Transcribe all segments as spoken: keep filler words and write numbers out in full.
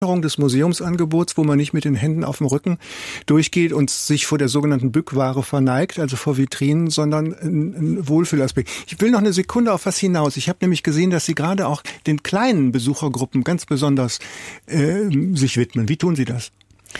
des Museumsangebots, wo man nicht mit den Händen auf dem Rücken durchgeht und sich vor der sogenannten Bückware verneigt, also vor Vitrinen, sondern ein, ein Wohlfühlaspekt. Ich will noch eine Sekunde auf was hinaus. Ich habe nämlich gesehen, dass Sie gerade auch den kleinen Besuchergruppen ganz besonders äh, sich widmen. Wie tun Sie das?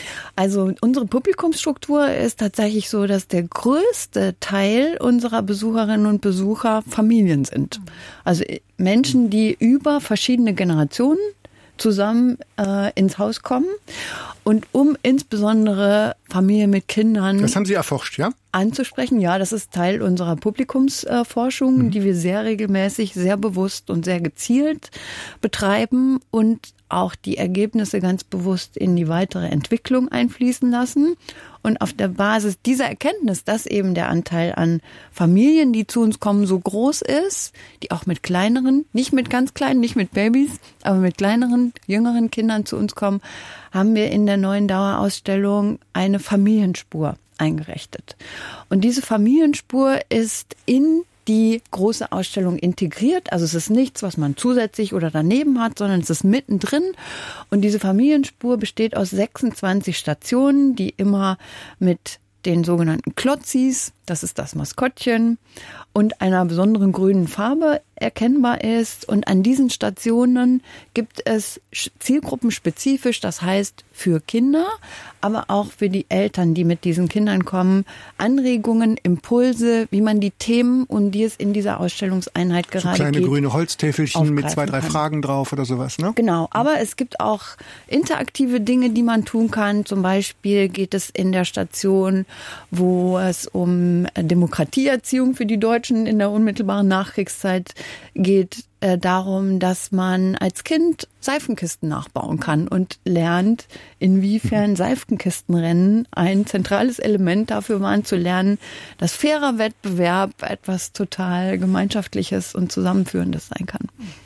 Also unsere Publikumsstruktur ist tatsächlich so, dass der größte Teil unserer Besucherinnen und Besucher Familien sind. Also Menschen, die über verschiedene Generationen zusammen äh, ins Haus kommen und um insbesondere Familien mit Kindern das haben Sie erforscht, ja? anzusprechen. Ja, das ist Teil unserer Publikumsforschung, äh, mhm. die wir sehr regelmäßig, sehr bewusst und sehr gezielt betreiben und auch die Ergebnisse ganz bewusst in die weitere Entwicklung einfließen lassen. Und auf der Basis dieser Erkenntnis, dass eben der Anteil an Familien, die zu uns kommen, so groß ist, die auch mit kleineren, nicht mit ganz kleinen, nicht mit Babys, aber mit kleineren, jüngeren Kindern zu uns kommen, haben wir in der neuen Dauerausstellung eine Familienspur eingerichtet. Und diese Familienspur ist in die große Ausstellung integriert. Also es ist nichts, was man zusätzlich oder daneben hat, sondern es ist mittendrin. Und diese Familienspur besteht aus sechsundzwanzig Stationen, die immer mit den sogenannten Klotzis, das ist das Maskottchen, und einer besonderen grünen Farbe erkennbar ist. Und an diesen Stationen gibt es zielgruppenspezifisch, das heißt für Kinder, aber auch für die Eltern, die mit diesen Kindern kommen, Anregungen, Impulse, wie man die Themen, um die es in dieser Ausstellungseinheit gerade so kleine geht, grüne Holztäfelchen mit zwei, drei kann. Fragen drauf oder sowas, ne? Genau, aber es gibt auch interaktive Dinge, die man tun kann. Zum Beispiel geht es in der Station, wo es um Demokratieerziehung für die Deutschen in der unmittelbaren Nachkriegszeit geht, äh, darum, dass man als Kind Seifenkisten nachbauen kann und lernt, inwiefern Seifenkistenrennen ein zentrales Element dafür waren, zu lernen, dass fairer Wettbewerb etwas total Gemeinschaftliches und Zusammenführendes sein kann.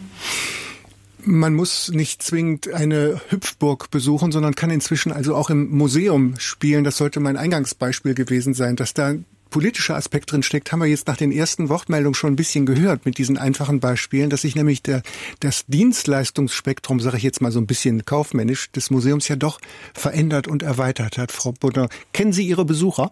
Man muss nicht zwingend eine Hüpfburg besuchen, sondern kann inzwischen also auch im Museum spielen. Das sollte mein Eingangsbeispiel gewesen sein, dass da politischer Aspekt drin steckt, haben wir jetzt nach den ersten Wortmeldungen schon ein bisschen gehört mit diesen einfachen Beispielen, dass sich nämlich der, das Dienstleistungsspektrum, sage ich jetzt mal so ein bisschen kaufmännisch, des Museums ja doch verändert und erweitert hat. Frau Budner, kennen Sie Ihre Besucher?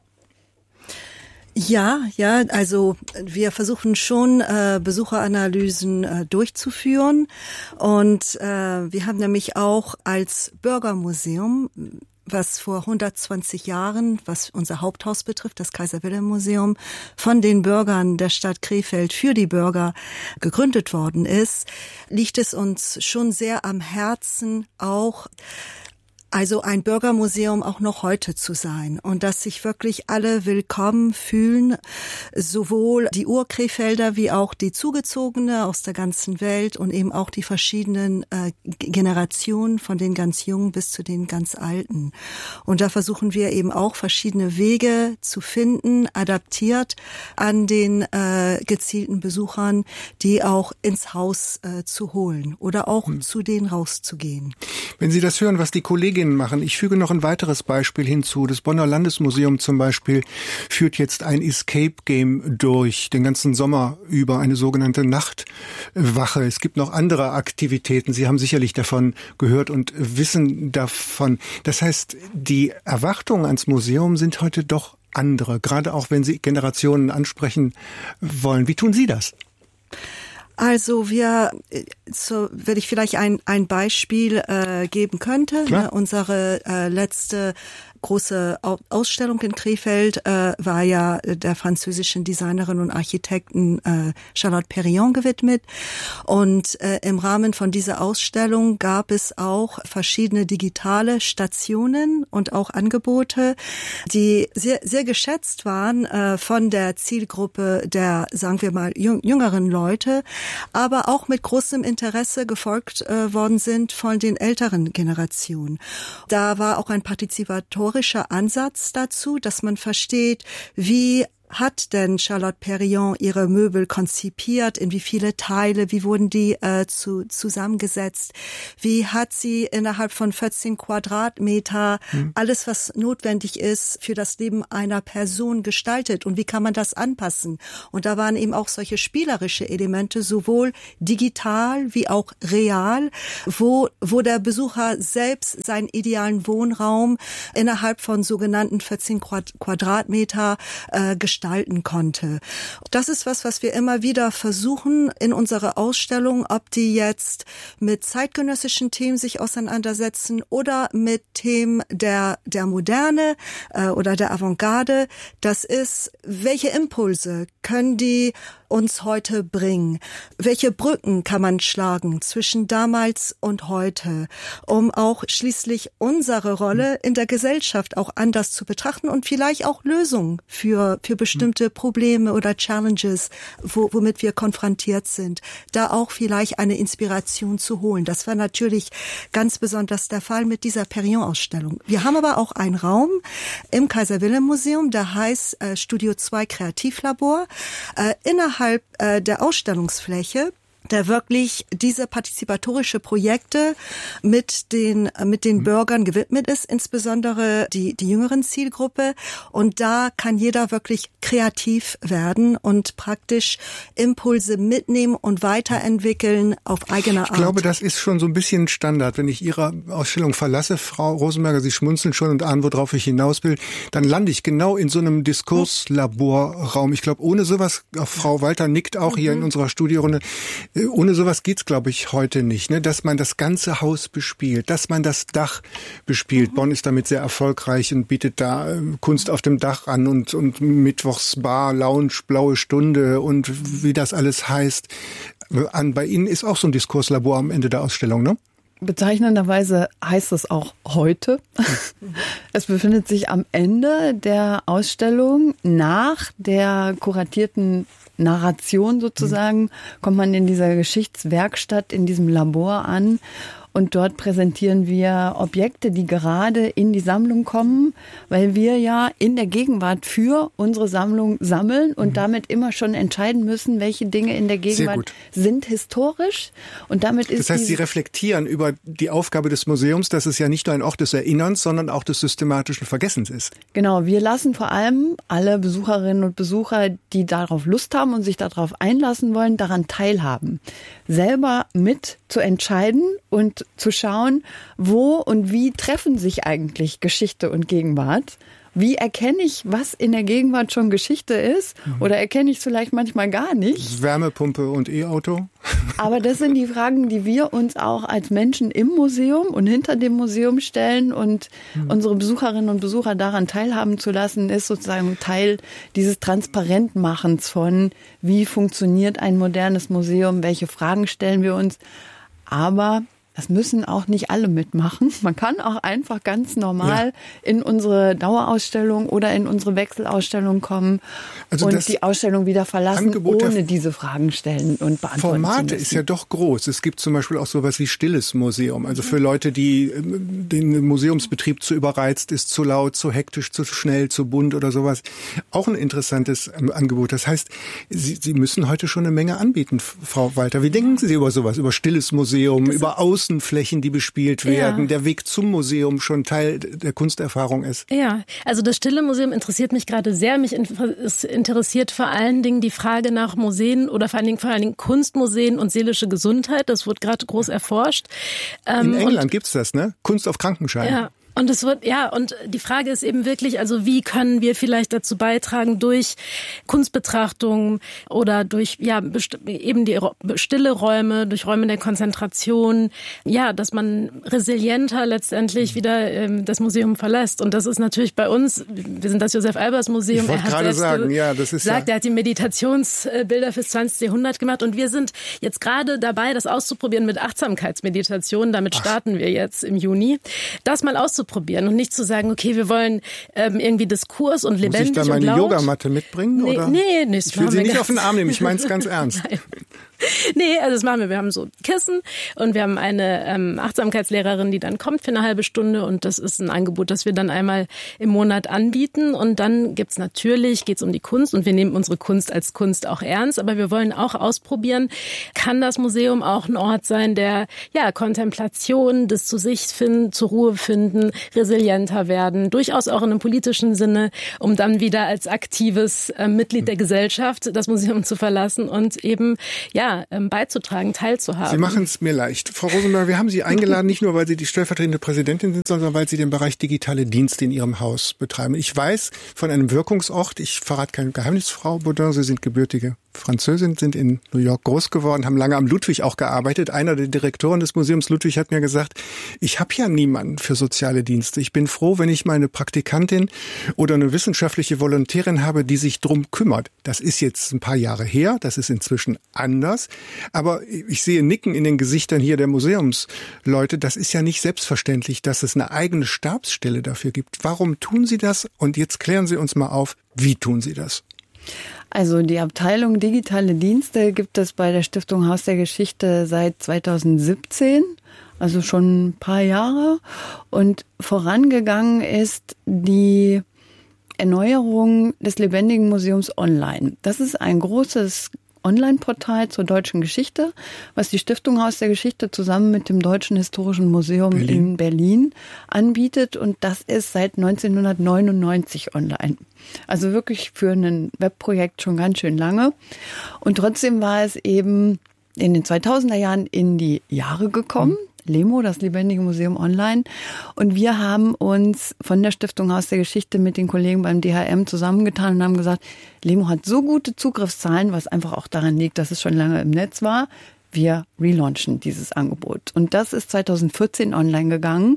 Ja, ja, also wir versuchen schon äh, Besucheranalysen äh, durchzuführen und äh, wir haben nämlich auch als Bürgermuseum, was vor hundertzwanzig Jahren, was unser Haupthaus betrifft, das Kaiser-Wilhelm-Museum, von den Bürgern der Stadt Krefeld für die Bürger gegründet worden ist, liegt es uns schon sehr am Herzen, auch also ein Bürgermuseum auch noch heute zu sein und dass sich wirklich alle willkommen fühlen, sowohl die Urkrefelder wie auch die Zugezogene aus der ganzen Welt und eben auch die verschiedenen äh, Generationen von den ganz Jungen bis zu den ganz Alten. Und da versuchen wir eben auch verschiedene Wege zu finden, adaptiert an den äh, gezielten Besuchern, die auch ins Haus äh, zu holen oder auch hm. zu denen rauszugehen. Wenn Sie das hören, was die Kolleginnen machen. Ich füge noch ein weiteres Beispiel hinzu. Das Bonner Landesmuseum zum Beispiel führt jetzt ein Escape Game durch, den ganzen Sommer über, eine sogenannte Nachtwache. Es gibt noch andere Aktivitäten. Sie haben sicherlich davon gehört und wissen davon. Das heißt, die Erwartungen ans Museum sind heute doch andere, gerade auch wenn Sie Generationen ansprechen wollen. Wie tun Sie das? Also wir, so, wenn ich vielleicht ein ein Beispiel äh, geben könnte, ne, unsere äh, letzte große Ausstellung in Krefeld äh, war ja der französischen Designerin und Architekten äh, Charlotte Perriand gewidmet. Und äh, im Rahmen von dieser Ausstellung gab es auch verschiedene digitale Stationen und auch Angebote, die sehr sehr geschätzt waren äh, von der Zielgruppe der, sagen wir mal, jüngeren Leute, aber auch mit großem Interesse gefolgt äh, worden sind von den älteren Generationen. Da war auch ein partizipatorischer Ansatz dazu, dass man versteht, wie hat denn Charlotte Perriand ihre Möbel konzipiert? In wie viele Teile? Wie wurden die äh, zu, zusammengesetzt? Wie hat sie innerhalb von vierzehn Quadratmeter hm. alles, was notwendig ist für das Leben einer Person gestaltet? Und wie kann man das anpassen? Und da waren eben auch solche spielerische Elemente, sowohl digital wie auch real, wo, wo der Besucher selbst seinen idealen Wohnraum innerhalb von sogenannten vierzehn Quadratmeter äh, gestalten konnte. Das ist was, was wir immer wieder versuchen in unserer Ausstellung, ob die jetzt mit zeitgenössischen Themen sich auseinandersetzen oder mit Themen der der Moderne äh, oder der Avantgarde. Das ist, welche Impulse können die uns heute bringen? Welche Brücken kann man schlagen zwischen damals und heute, um auch schließlich unsere Rolle in der Gesellschaft auch anders zu betrachten und vielleicht auch Lösungen für für bestimmte Probleme oder Challenges, wo, womit wir konfrontiert sind, da auch vielleicht eine Inspiration zu holen. Das war natürlich ganz besonders der Fall mit dieser Perriand-Ausstellung. Wir haben aber auch einen Raum im Kaiser-Wilhelm-Museum, der heißt äh, Studio zwei Kreativlabor, äh, innerhalb äh, der Ausstellungsfläche, der wirklich diese partizipatorische Projekte mit den mit den Bürgern gewidmet ist, insbesondere die die jüngeren Zielgruppe. Und da kann jeder wirklich kreativ werden und praktisch Impulse mitnehmen und weiterentwickeln auf eigene Art. Ich glaube, das ist schon so ein bisschen Standard. Wenn ich Ihre Ausstellung verlasse, Frau Rosenberger, Sie schmunzeln schon und ahnen, worauf ich hinaus will, dann lande ich genau in so einem Diskurslaborraum. Ich glaube, ohne sowas, Frau Walter nickt auch hier in unserer Studierunde, ohne sowas geht's, glaube ich, heute nicht, ne? Dass man das ganze Haus bespielt, dass man das Dach bespielt. Mhm. Bonn ist damit sehr erfolgreich und bietet da äh, Kunst auf dem Dach an und, und Mittwochs Bar, Lounge, blaue Stunde und wie das alles heißt. An, bei Ihnen ist auch so ein Diskurslabor am Ende der Ausstellung, ne? Bezeichnenderweise heißt es auch heute. Es befindet sich am Ende der Ausstellung nach der kuratierten Narration sozusagen, kommt man in dieser Geschichtswerkstatt, in diesem Labor an. Und dort präsentieren wir Objekte, die gerade in die Sammlung kommen, weil wir ja in der Gegenwart für unsere Sammlung sammeln und mhm. damit immer schon entscheiden müssen, welche Dinge in der Gegenwart sind historisch. Und damit ist das heißt, Sie reflektieren über die Aufgabe des Museums, dass es ja nicht nur ein Ort des Erinnerns, sondern auch des systematischen Vergessens ist. Genau, wir lassen vor allem alle Besucherinnen und Besucher, die darauf Lust haben und sich darauf einlassen wollen, daran teilhaben. Selber mit zu entscheiden und zu schauen, wo und wie treffen sich eigentlich Geschichte und Gegenwart. Wie erkenne ich, was in der Gegenwart schon Geschichte ist? Oder erkenne ich es vielleicht manchmal gar nicht? Wärmepumpe und E-Auto? Aber das sind die Fragen, die wir uns auch als Menschen im Museum und hinter dem Museum stellen. Und mhm. unsere Besucherinnen und Besucher daran teilhaben zu lassen, ist sozusagen Teil dieses Transparentmachens von, wie funktioniert ein modernes Museum, welche Fragen stellen wir uns. Aber das müssen auch nicht alle mitmachen. Man kann auch einfach ganz normal ja. in unsere Dauerausstellung oder in unsere Wechselausstellung kommen also und die Ausstellung wieder verlassen, Angebot ohne diese Fragen stellen und beantworten Formate zu müssen. Ist ja doch groß. Es gibt zum Beispiel auch sowas wie Stilles Museum. Also für Leute, die den Museumsbetrieb zu überreizt ist, zu laut, zu hektisch, zu schnell, zu bunt oder sowas. Auch ein interessantes Angebot. Das heißt, Sie, Sie müssen heute schon eine Menge anbieten, Frau Walter. Wie denken Sie über sowas? Über Stilles Museum, das über Aus Außenflächen, die bespielt werden, ja. der Weg zum Museum schon Teil der Kunsterfahrung ist. Ja, also das Stille Museum interessiert mich gerade sehr. Mich interessiert vor allen Dingen die Frage nach Museen oder vor allen Dingen, vor allen Dingen Kunstmuseen und seelische Gesundheit. Das wird gerade groß erforscht. In England gibt's das, ne? Kunst auf Krankenschein. Ja. Und es wird, ja, und die Frage ist eben wirklich, also wie können wir vielleicht dazu beitragen, durch Kunstbetrachtung oder durch, ja, eben die stille Räume, durch Räume der Konzentration, ja, dass man resilienter letztendlich wieder ähm, das Museum verlässt. Und das ist natürlich bei uns, wir sind das Josef-Albers-Museum. Ich wollte gerade sagen, ja, das ist sagt, ja. Er hat die Meditationsbilder fürs zwanzigste Jahrhundert gemacht und wir sind jetzt gerade dabei, das auszuprobieren mit Achtsamkeitsmeditation. Damit starten Ach. wir jetzt im Juni. Das mal auszuprobieren. auszuprobieren und nicht zu sagen, okay, wir wollen ähm, irgendwie Diskurs und lebendig und laut. Muss ich da meine Yogamatte mitbringen? Nee, oder? nee, nee. Ich will sie nicht auf den Arm nehmen, ich meine es ganz ernst. Nein. Nee, also das machen wir. Wir haben so Kissen und wir haben eine ähm, Achtsamkeitslehrerin, die dann kommt für eine halbe Stunde und das ist ein Angebot, das wir dann einmal im Monat anbieten und dann gibt's natürlich, geht's um die Kunst und wir nehmen unsere Kunst als Kunst auch ernst, aber wir wollen auch ausprobieren, kann das Museum auch ein Ort sein, der ja Kontemplation, des zu sich finden, zur Ruhe finden, resilienter werden, durchaus auch in einem politischen Sinne, um dann wieder als aktives äh, Mitglied der Gesellschaft das Museum zu verlassen und eben ja beizutragen, teilzuhaben. Sie machen es mir leicht. Frau Rosenberg, wir haben Sie eingeladen, nicht nur, weil Sie die stellvertretende Präsidentin sind, sondern weil Sie den Bereich digitale Dienste in Ihrem Haus betreiben. Ich weiß von einem Wirkungsort, ich verrate kein Geheimnis, Frau Baudin, Sie sind gebürtige Französin, sind in New York groß geworden, haben lange am Ludwig auch gearbeitet. Einer der Direktoren des Museums Ludwig hat mir gesagt, ich habe ja niemanden für soziale Dienste. Ich bin froh, wenn ich meine Praktikantin oder eine wissenschaftliche Volontärin habe, die sich drum kümmert. Das ist jetzt ein paar Jahre her, das ist inzwischen anders. Aber ich sehe Nicken in den Gesichtern hier der Museumsleute. Das ist ja nicht selbstverständlich, dass es eine eigene Stabsstelle dafür gibt. Warum tun Sie das? Und jetzt klären Sie uns mal auf, wie tun Sie das? Also die Abteilung Digitale Dienste gibt es bei der Stiftung Haus der Geschichte seit zweitausendsiebzehn, also schon ein paar Jahre. Und vorangegangen ist die Erneuerung des Lebendigen Museums online. Das ist ein großes Online-Portal zur deutschen Geschichte, was die Stiftung Haus der Geschichte zusammen mit dem Deutschen Historischen Museum Berlin. in Berlin anbietet. Und das ist seit neunzehnhundertneunundneunzig online. Also wirklich für ein Webprojekt schon ganz schön lange. Und trotzdem war es eben in den zweitausender Jahren in die Jahre gekommen. LEMO, das Lebendige Museum online. Und wir haben uns von der Stiftung Haus der Geschichte mit den Kollegen beim D H M zusammengetan und haben gesagt, LEMO hat so gute Zugriffszahlen, was einfach auch daran liegt, dass es schon lange im Netz war. Wir relaunchen dieses Angebot. Und das ist zweitausendvierzehn online gegangen.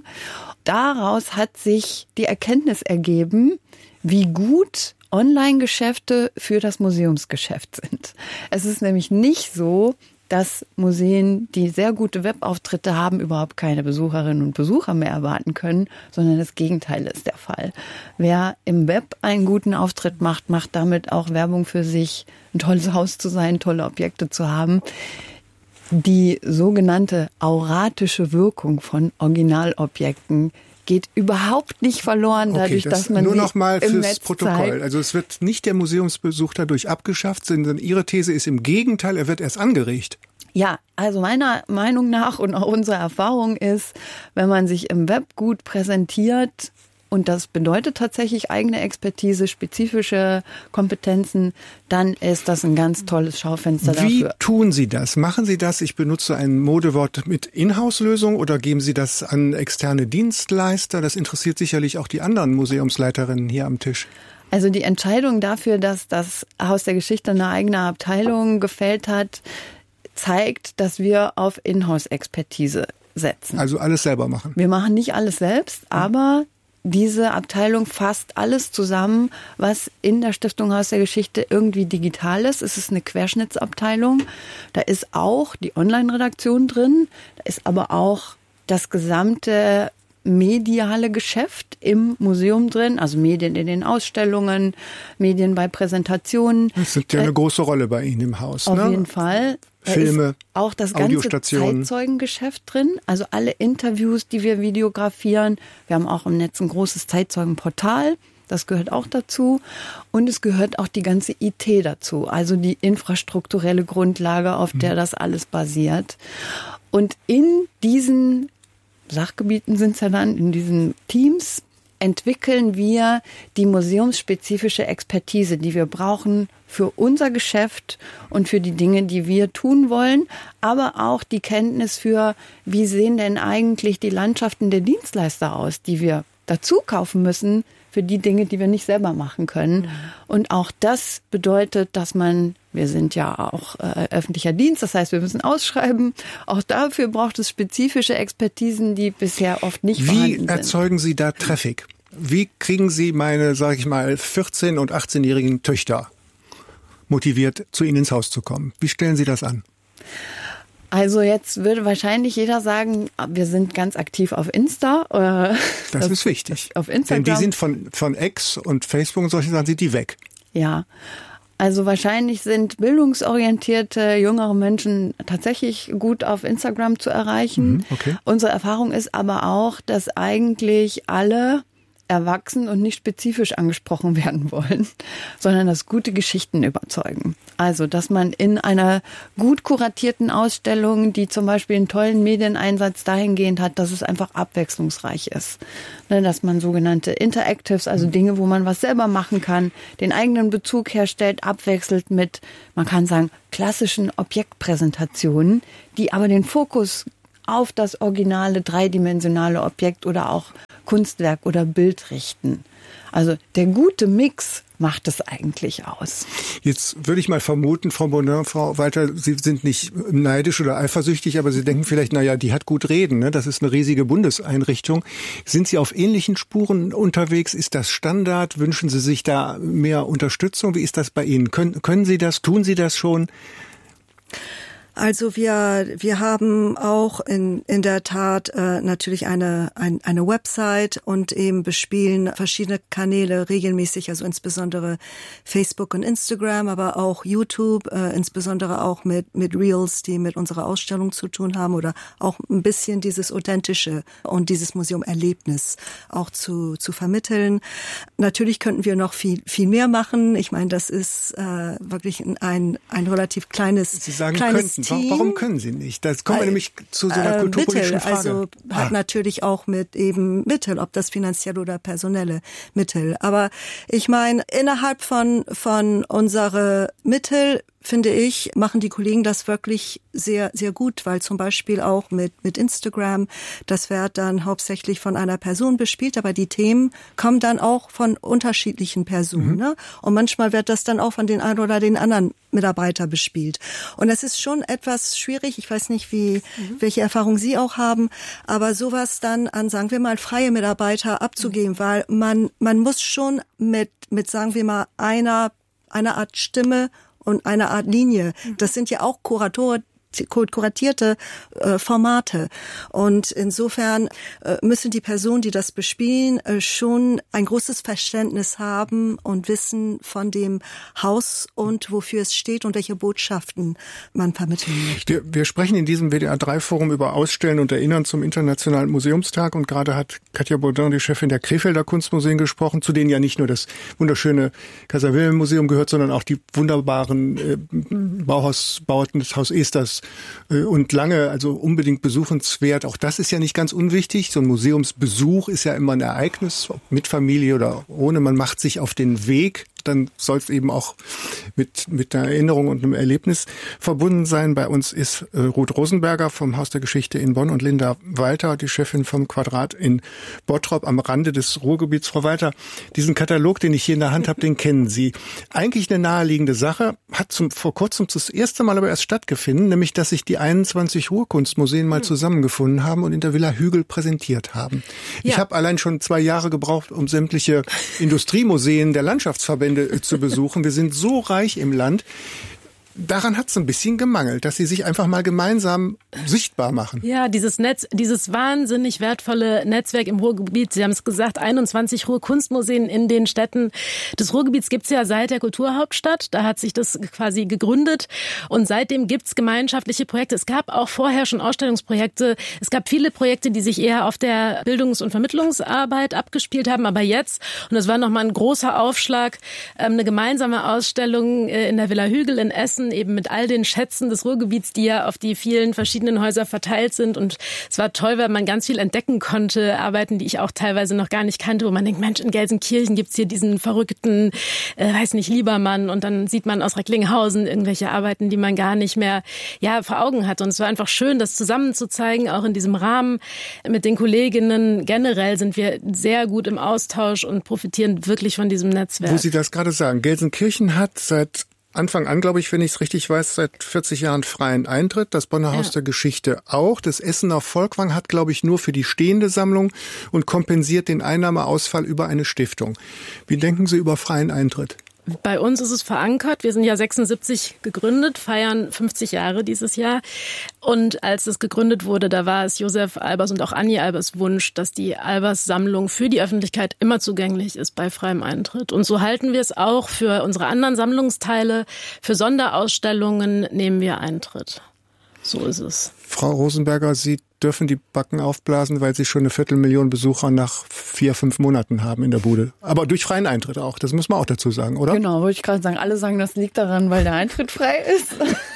Daraus hat sich die Erkenntnis ergeben, wie gut Online-Geschäfte für das Museumsgeschäft sind. Es ist nämlich nicht so, dass Museen, die sehr gute Webauftritte haben, überhaupt keine Besucherinnen und Besucher mehr erwarten können, sondern das Gegenteil ist der Fall. Wer im Web einen guten Auftritt macht, macht damit auch Werbung für sich, ein tolles Haus zu sein, tolle Objekte zu haben. Die sogenannte auratische Wirkung von Originalobjekten geht überhaupt nicht verloren, dadurch, okay, das dass man nur sie noch mal im fürs Netz Protokoll. zeigt. Also es wird nicht der Museumsbesuch dadurch abgeschafft, sondern Ihre These ist im Gegenteil, er wird erst angeregt. Ja, also meiner Meinung nach und auch unsere Erfahrung ist, wenn man sich im Web gut präsentiert, und das bedeutet tatsächlich eigene Expertise, spezifische Kompetenzen, dann ist das ein ganz tolles Schaufenster Wie dafür. Wie tun Sie das? Machen Sie das, ich benutze ein Modewort, mit Inhouse-Lösung oder geben Sie das an externe Dienstleister? Das interessiert sicherlich auch die anderen Museumsleiterinnen hier am Tisch. Also die Entscheidung dafür, dass das Haus der Geschichte eine eigene Abteilung gefällt hat, zeigt, dass wir auf Inhouse-Expertise setzen. Also alles selber machen. Wir machen nicht alles selbst, aber diese Abteilung fasst alles zusammen, was in der Stiftung Haus der Geschichte irgendwie digital ist. Es ist eine Querschnittsabteilung. Da ist auch die Online-Redaktion drin. Da ist aber auch das gesamte mediale Geschäft im Museum drin, also Medien in den Ausstellungen, Medien bei Präsentationen. Das sind ja eine äh, große Rolle bei Ihnen im Haus. Auf ne? jeden Fall. Filme, da ist auch das ganze Zeitzeugengeschäft drin, also alle Interviews, die wir videografieren. Wir haben auch im Netz ein großes Zeitzeugenportal, das gehört auch dazu. Und es gehört auch die ganze I T dazu, also die infrastrukturelle Grundlage, auf der das alles basiert. Und in diesen Sachgebieten sind es ja dann, in diesen Teams, entwickeln wir die museumsspezifische Expertise, die wir brauchen für unser Geschäft und für die Dinge, die wir tun wollen, aber auch die Kenntnis für, wie sehen denn eigentlich die Landschaften der Dienstleister aus, die wir dazu kaufen müssen für die Dinge, die wir nicht selber machen können. Mhm. Und auch das bedeutet, dass man, wir sind ja auch äh, öffentlicher Dienst, das heißt, wir müssen ausschreiben. Auch dafür braucht es spezifische Expertisen, die bisher oft nicht Wie vorhanden sind. Wie erzeugen Sie da Traffic? Wie kriegen Sie meine, sage ich mal, vierzehn- und achtzehnjährigen Töchter motiviert, zu Ihnen ins Haus zu kommen? Wie stellen Sie das an? Also jetzt würde wahrscheinlich jeder sagen, wir sind ganz aktiv auf Insta. Äh, das ist wichtig. Auf Instagram. Denn die sind von, von X und Facebook und solche Sachen, sind die weg. Ja, also wahrscheinlich sind bildungsorientierte jüngere Menschen tatsächlich gut auf Instagram zu erreichen. Mhm, okay. Unsere Erfahrung ist aber auch, dass eigentlich alle erwachsen und nicht spezifisch angesprochen werden wollen, sondern dass gute Geschichten überzeugen. Also, dass man in einer gut kuratierten Ausstellung, die zum Beispiel einen tollen Medieneinsatz dahingehend hat, dass es einfach abwechslungsreich ist. Ne, dass man sogenannte Interactives, also Dinge, wo man was selber machen kann, den eigenen Bezug herstellt, abwechselt mit, man kann sagen, klassischen Objektpräsentationen, die aber den Fokus auf das originale dreidimensionale Objekt oder auch Kunstwerk oder Bild richten. Also der gute Mix macht es eigentlich aus. Jetzt würde ich mal vermuten, Frau Bonin, Frau Walter, Sie sind nicht neidisch oder eifersüchtig, aber Sie denken vielleicht, naja, die hat gut reden, ne? Das ist eine riesige Bundeseinrichtung. Sind Sie auf ähnlichen Spuren unterwegs? Ist das Standard? Wünschen Sie sich da mehr Unterstützung? Wie ist das bei Ihnen? Können, können Sie das? Tun Sie das schon? Also wir wir haben auch in in der Tat äh, natürlich eine ein, eine Website und eben bespielen verschiedene Kanäle regelmäßig, also insbesondere Facebook und Instagram, aber auch YouTube, äh, insbesondere auch mit mit Reels, die mit unserer Ausstellung zu tun haben oder auch ein bisschen dieses authentische und dieses Museumerlebnis auch zu zu vermitteln. Natürlich könnten wir noch viel viel mehr machen. Ich meine, das ist äh, wirklich ein ein relativ kleines Sie sagen kleines könnten. Warum können Sie nicht? Das kommen wir äh, nämlich zu so einer äh, kulturpolitischen Mittel, Frage. Also hat ah. natürlich auch mit eben Mittel, ob das finanzielle oder personelle Mittel. Aber ich meine, innerhalb von von unsere Mittel, finde ich, machen die Kollegen das wirklich sehr, sehr gut, weil zum Beispiel auch mit, mit Instagram, das wird dann hauptsächlich von einer Person bespielt, aber die Themen kommen dann auch von unterschiedlichen Personen, mhm. ne? Und manchmal wird das dann auch von den einen oder den anderen Mitarbeiter bespielt. Und das ist schon etwas schwierig. Ich weiß nicht, wie, mhm. welche Erfahrung Sie auch haben, aber sowas dann an, sagen wir mal, freie Mitarbeiter abzugeben, mhm. weil man, man muss schon mit, mit, sagen wir mal, einer, einer Art Stimme und eine Art Linie. Das sind ja auch Kuratoren, kuratierte äh, Formate. Und insofern äh, müssen die Personen, die das bespielen, äh, schon ein großes Verständnis haben und wissen von dem Haus und wofür es steht und welche Botschaften man vermitteln möchte. Wir, wir sprechen in diesem W D R drei Forum über Ausstellen und Erinnern zum Internationalen Museumstag und gerade hat Katja Baudin, die Chefin der Krefelder Kunstmuseen, gesprochen, zu denen ja nicht nur das wunderschöne Kaiser-Wilhelm-Museum gehört, sondern auch die wunderbaren äh, Bauhausbauten des Haus Esters und lange, also unbedingt besuchenswert. Auch das ist ja nicht ganz unwichtig. So ein Museumsbesuch ist ja immer ein Ereignis, ob mit Familie oder ohne. Man macht sich auf den Weg. Dann soll es eben auch mit mit einer Erinnerung und einem Erlebnis verbunden sein. Bei uns ist äh, Ruth Rosenberger vom Haus der Geschichte in Bonn und Linda Walter, die Chefin vom Quadrat in Bottrop am Rande des Ruhrgebiets. Frau Walter, diesen Katalog, den ich hier in der Hand habe, den kennen Sie. Eigentlich eine naheliegende Sache, hat zum, vor kurzem das erste Mal aber erst stattgefunden, nämlich dass sich die einundzwanzig Ruhrkunstmuseen mal zusammengefunden haben und in der Villa Hügel präsentiert haben. Ja. Ich habe allein schon zwei Jahre gebraucht, um sämtliche Industriemuseen der Landschaftsverbände zu besuchen. Wir sind so reich im Land. Daran hat es ein bisschen gemangelt, dass sie sich einfach mal gemeinsam sichtbar machen. Ja, dieses Netz, dieses wahnsinnig wertvolle Netzwerk im Ruhrgebiet. Sie haben es gesagt, einundzwanzig Ruhrkunstmuseen in den Städten des Ruhrgebiets gibt's ja seit der Kulturhauptstadt. Da hat sich das quasi gegründet und seitdem gibt's gemeinschaftliche Projekte. Es gab auch vorher schon Ausstellungsprojekte. Es gab viele Projekte, die sich eher auf der Bildungs- und Vermittlungsarbeit abgespielt haben. Aber jetzt, und das war nochmal ein großer Aufschlag, eine gemeinsame Ausstellung in der Villa Hügel in Essen, eben mit all den Schätzen des Ruhrgebiets, die ja auf die vielen verschiedenen Häuser verteilt sind. Und es war toll, weil man ganz viel entdecken konnte, Arbeiten, die ich auch teilweise noch gar nicht kannte, wo man denkt, Mensch, in Gelsenkirchen gibt's hier diesen verrückten, äh, weiß nicht, Liebermann. Und dann sieht man aus Recklinghausen irgendwelche Arbeiten, die man gar nicht mehr ja vor Augen hat. Und es war einfach schön, das zusammen zu zeigen, auch in diesem Rahmen mit den Kolleginnen. Generell sind wir sehr gut im Austausch und profitieren wirklich von diesem Netzwerk. Wo Sie das gerade sagen, Gelsenkirchen hat seit Anfang an, glaube ich, wenn ich es richtig weiß, seit vierzig Jahren freien Eintritt. Das Bonner Haus ja. der Geschichte auch. Das Essener Volkwang hat, glaube ich, nur für die stehende Sammlung und kompensiert den Einnahmeausfall über eine Stiftung. Wie denken Sie über freien Eintritt? Bei uns ist es verankert. Wir sind ja sechsundsiebzig gegründet, feiern fünfzig Jahre dieses Jahr. Und als es gegründet wurde, da war es Josef Albers und auch Annie Albers Wunsch, dass die Albers-Sammlung für die Öffentlichkeit immer zugänglich ist bei freiem Eintritt. Und so halten wir es auch für unsere anderen Sammlungsteile. Für Sonderausstellungen nehmen wir Eintritt. So ist es. Frau Rosenberger, Sie dürfen die Backen aufblasen, weil Sie schon eine Viertelmillion Besucher nach vier, fünf Monaten haben in der Bude. Aber durch freien Eintritt auch, das muss man auch dazu sagen, oder? Genau, wollte ich gerade sagen. Alle sagen, das liegt daran, weil der Eintritt frei ist.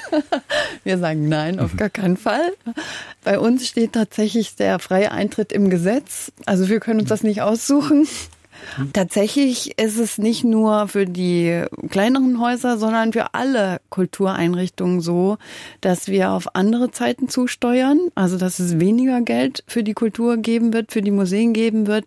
Wir sagen nein, auf gar keinen Fall. Bei uns steht tatsächlich der freie Eintritt im Gesetz. Also wir können uns das nicht aussuchen. Tatsächlich ist es nicht nur für die kleineren Häuser, sondern für alle Kultureinrichtungen so, dass wir auf andere Zeiten zusteuern. Also dass es weniger Geld für die Kultur geben wird, für die Museen geben wird.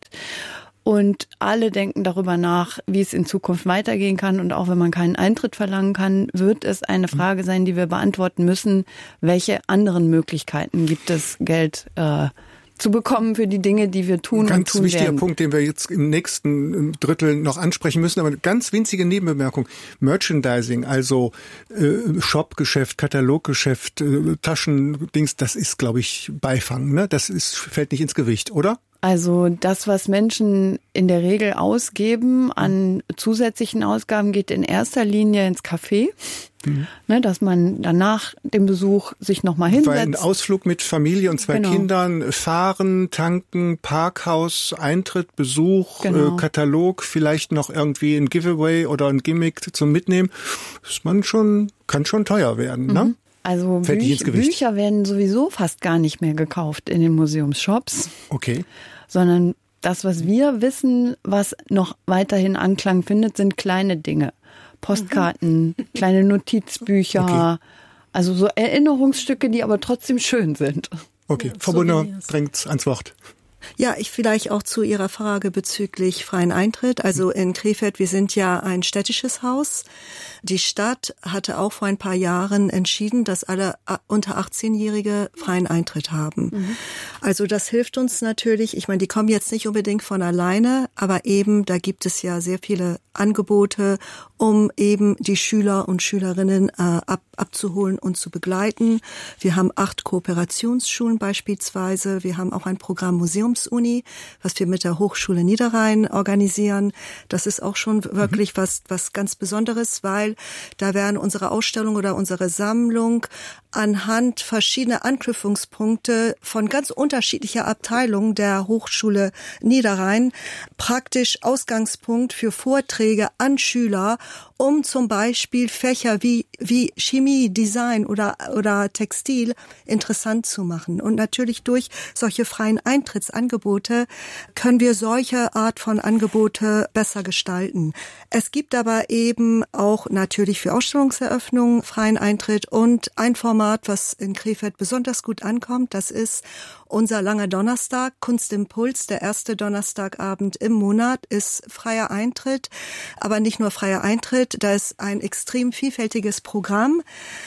Und alle denken darüber nach, wie es in Zukunft weitergehen kann. Und auch wenn man keinen Eintritt verlangen kann, wird es eine Frage sein, die wir beantworten müssen. Welche anderen Möglichkeiten gibt es, Geld äh, zu bekommen für die Dinge, die wir tun und tun werden. Ganz wichtiger Punkt, den wir jetzt im nächsten Drittel noch ansprechen müssen, aber eine ganz winzige Nebenbemerkung. Merchandising, also äh, Shopgeschäft, Kataloggeschäft, äh, Taschendings, das ist, glaube ich, Beifang, ne? Das ist, fällt nicht ins Gewicht, oder? Also das, was Menschen in der Regel ausgeben an zusätzlichen Ausgaben, geht in erster Linie ins Café. Mhm. Ne, dass man danach den Besuch sich nochmal hinsetzt. Weil ein Ausflug mit Familie und zwei genau. Kindern, fahren, tanken, Parkhaus, Eintritt, Besuch, genau. äh, Katalog, vielleicht noch irgendwie ein Giveaway oder ein Gimmick zum Mitnehmen, ist man schon, kann schon teuer werden, mhm. ne? Also Büch- Bücher werden sowieso fast gar nicht mehr gekauft in den Museumsshops. Okay. Sondern das, was wir wissen, was noch weiterhin Anklang findet, sind kleine Dinge. Postkarten, mhm. kleine Notizbücher, okay. also so Erinnerungsstücke, die aber trotzdem schön sind. Okay, Frau Bunner drängt ans Wort. Ja, ich vielleicht auch zu Ihrer Frage bezüglich freien Eintritt. Also in Krefeld, wir sind ja ein städtisches Haus. Die Stadt hatte auch vor ein paar Jahren entschieden, dass alle unter achtzehnjährige freien Eintritt haben. Mhm. Also das hilft uns natürlich. Ich meine, die kommen jetzt nicht unbedingt von alleine, aber eben, da gibt es ja sehr viele Angebote, um eben die Schüler und Schülerinnen äh, ab, abzuholen und zu begleiten. Wir haben acht Kooperationsschulen beispielsweise. Wir haben auch ein Programm Museumsuni, was wir mit der Hochschule Niederrhein organisieren. Das ist auch schon wirklich mhm. was, was ganz Besonderes, weil da werden unsere Ausstellung oder unsere Sammlung anhand verschiedener Anknüpfungspunkte von ganz unterschiedlicher Abteilungen der Hochschule Niederrhein praktisch Ausgangspunkt für Vorträge an Schüler, um zum Beispiel Fächer wie, wie Chemie, Design oder, oder Textil interessant zu machen. Und natürlich durch solche freien Eintrittsangebote können wir solche Art von Angebote besser gestalten. Es gibt aber eben auch natürlich für Ausstellungseröffnungen freien Eintritt und ein Format, was in Krefeld besonders gut ankommt, das ist unser langer Donnerstag, Kunstimpuls, der erste Donnerstagabend im Monat ist freier Eintritt, aber nicht nur freier Eintritt, da ist ein extrem vielfältiges Programm,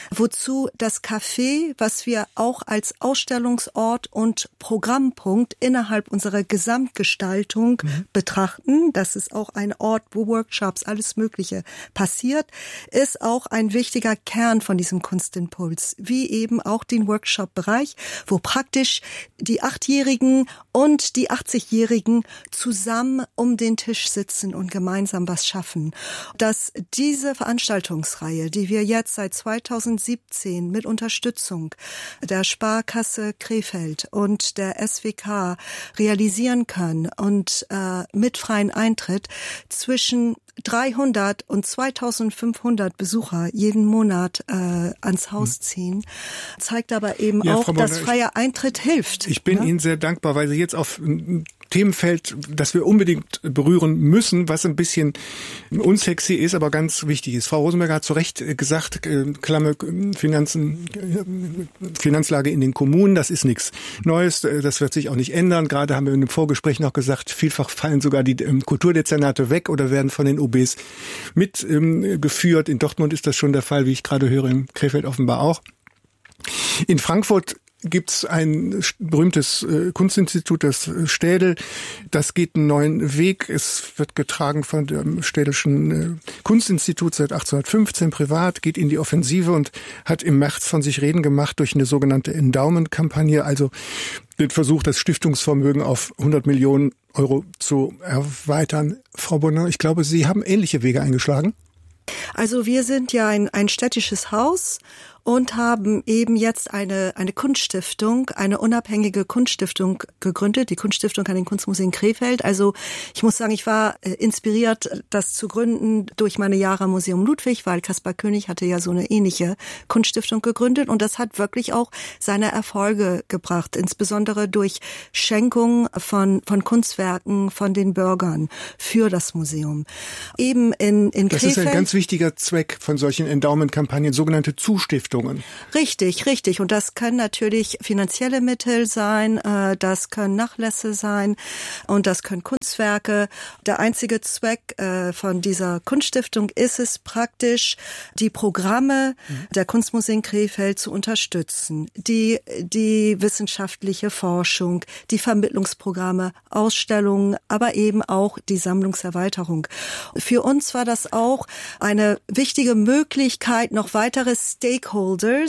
wozu das Café, was wir auch als Ausstellungsort und Programmpunkt innerhalb unserer Gesamtgestaltung mhm. betrachten, das ist auch ein Ort, wo Workshops, alles Mögliche passiert, ist auch ein wichtiger Kern von diesem Kunstimpuls, wie eben auch den Workshop-Bereich, wo praktisch die Achtjährigen und die achtzigjährigen zusammen um den Tisch sitzen und gemeinsam was schaffen. Dass diese Veranstaltungsreihe, die wir jetzt seit zweitausendsiebzehn mit Unterstützung der Sparkasse Krefeld und der S W K realisieren können und äh, mit freien Eintritt zwischen dreihundert und zweitausendfünfhundert Besucher jeden Monat äh, ans Haus ziehen, zeigt aber eben ja, auch, Frau dass freier Eintritt hilft. Ich bin ja? Ihnen sehr dankbar, weil Sie jetzt auf ein Themenfeld, das wir unbedingt berühren müssen, was ein bisschen unsexy ist, aber ganz wichtig ist. Frau Rosenberger hat zu Recht gesagt, klamme Finanzen, Finanzlage in den Kommunen, das ist nichts Neues, das wird sich auch nicht ändern. Gerade haben wir in dem Vorgespräch noch gesagt, vielfach fallen sogar die Kulturdezernate weg oder werden von den O Bs mitgeführt. In Dortmund ist das schon der Fall, wie ich gerade höre, in Krefeld offenbar auch. In Frankfurt gibt's ein berühmtes äh, Kunstinstitut, das Städel. Das geht einen neuen Weg. Es wird getragen von dem Städelschen äh, Kunstinstitut seit achtzehnhundertfünfzehn privat, geht in die Offensive und hat im März von sich reden gemacht durch eine sogenannte Endowment-Kampagne, also den Versuch, das Stiftungsvermögen auf hundert Millionen Euro zu erweitern. Frau Bonner, ich glaube, Sie haben ähnliche Wege eingeschlagen. Also wir sind ja ein, ein städtisches Haus und haben eben jetzt eine, eine Kunststiftung, eine unabhängige Kunststiftung gegründet, die Kunststiftung an den Kunstmuseen Krefeld. Also ich muss sagen, ich war äh, inspiriert, das zu gründen durch meine Jahre am Museum Ludwig, weil Caspar Koenig hatte ja so eine ähnliche Kunststiftung gegründet und das hat wirklich auch seine Erfolge gebracht, insbesondere durch Schenkung von, von Kunstwerken von den Bürgern für das Museum. Eben in, in das Krefeld. Das ist ein ganz wichtiger Zweck von solchen Endowment-Kampagnen, sogenannte Zustiftungen. Richtig, richtig. Und das können natürlich finanzielle Mittel sein, das können Nachlässe sein und das können Kunstwerke. Der einzige Zweck von dieser Kunststiftung ist es praktisch, die Programme der Kunstmuseen Krefeld zu unterstützen. Die, die wissenschaftliche Forschung, die Vermittlungsprogramme, Ausstellungen, aber eben auch die Sammlungserweiterung. Für uns war das auch eine wichtige Möglichkeit, noch weitere Stakeholders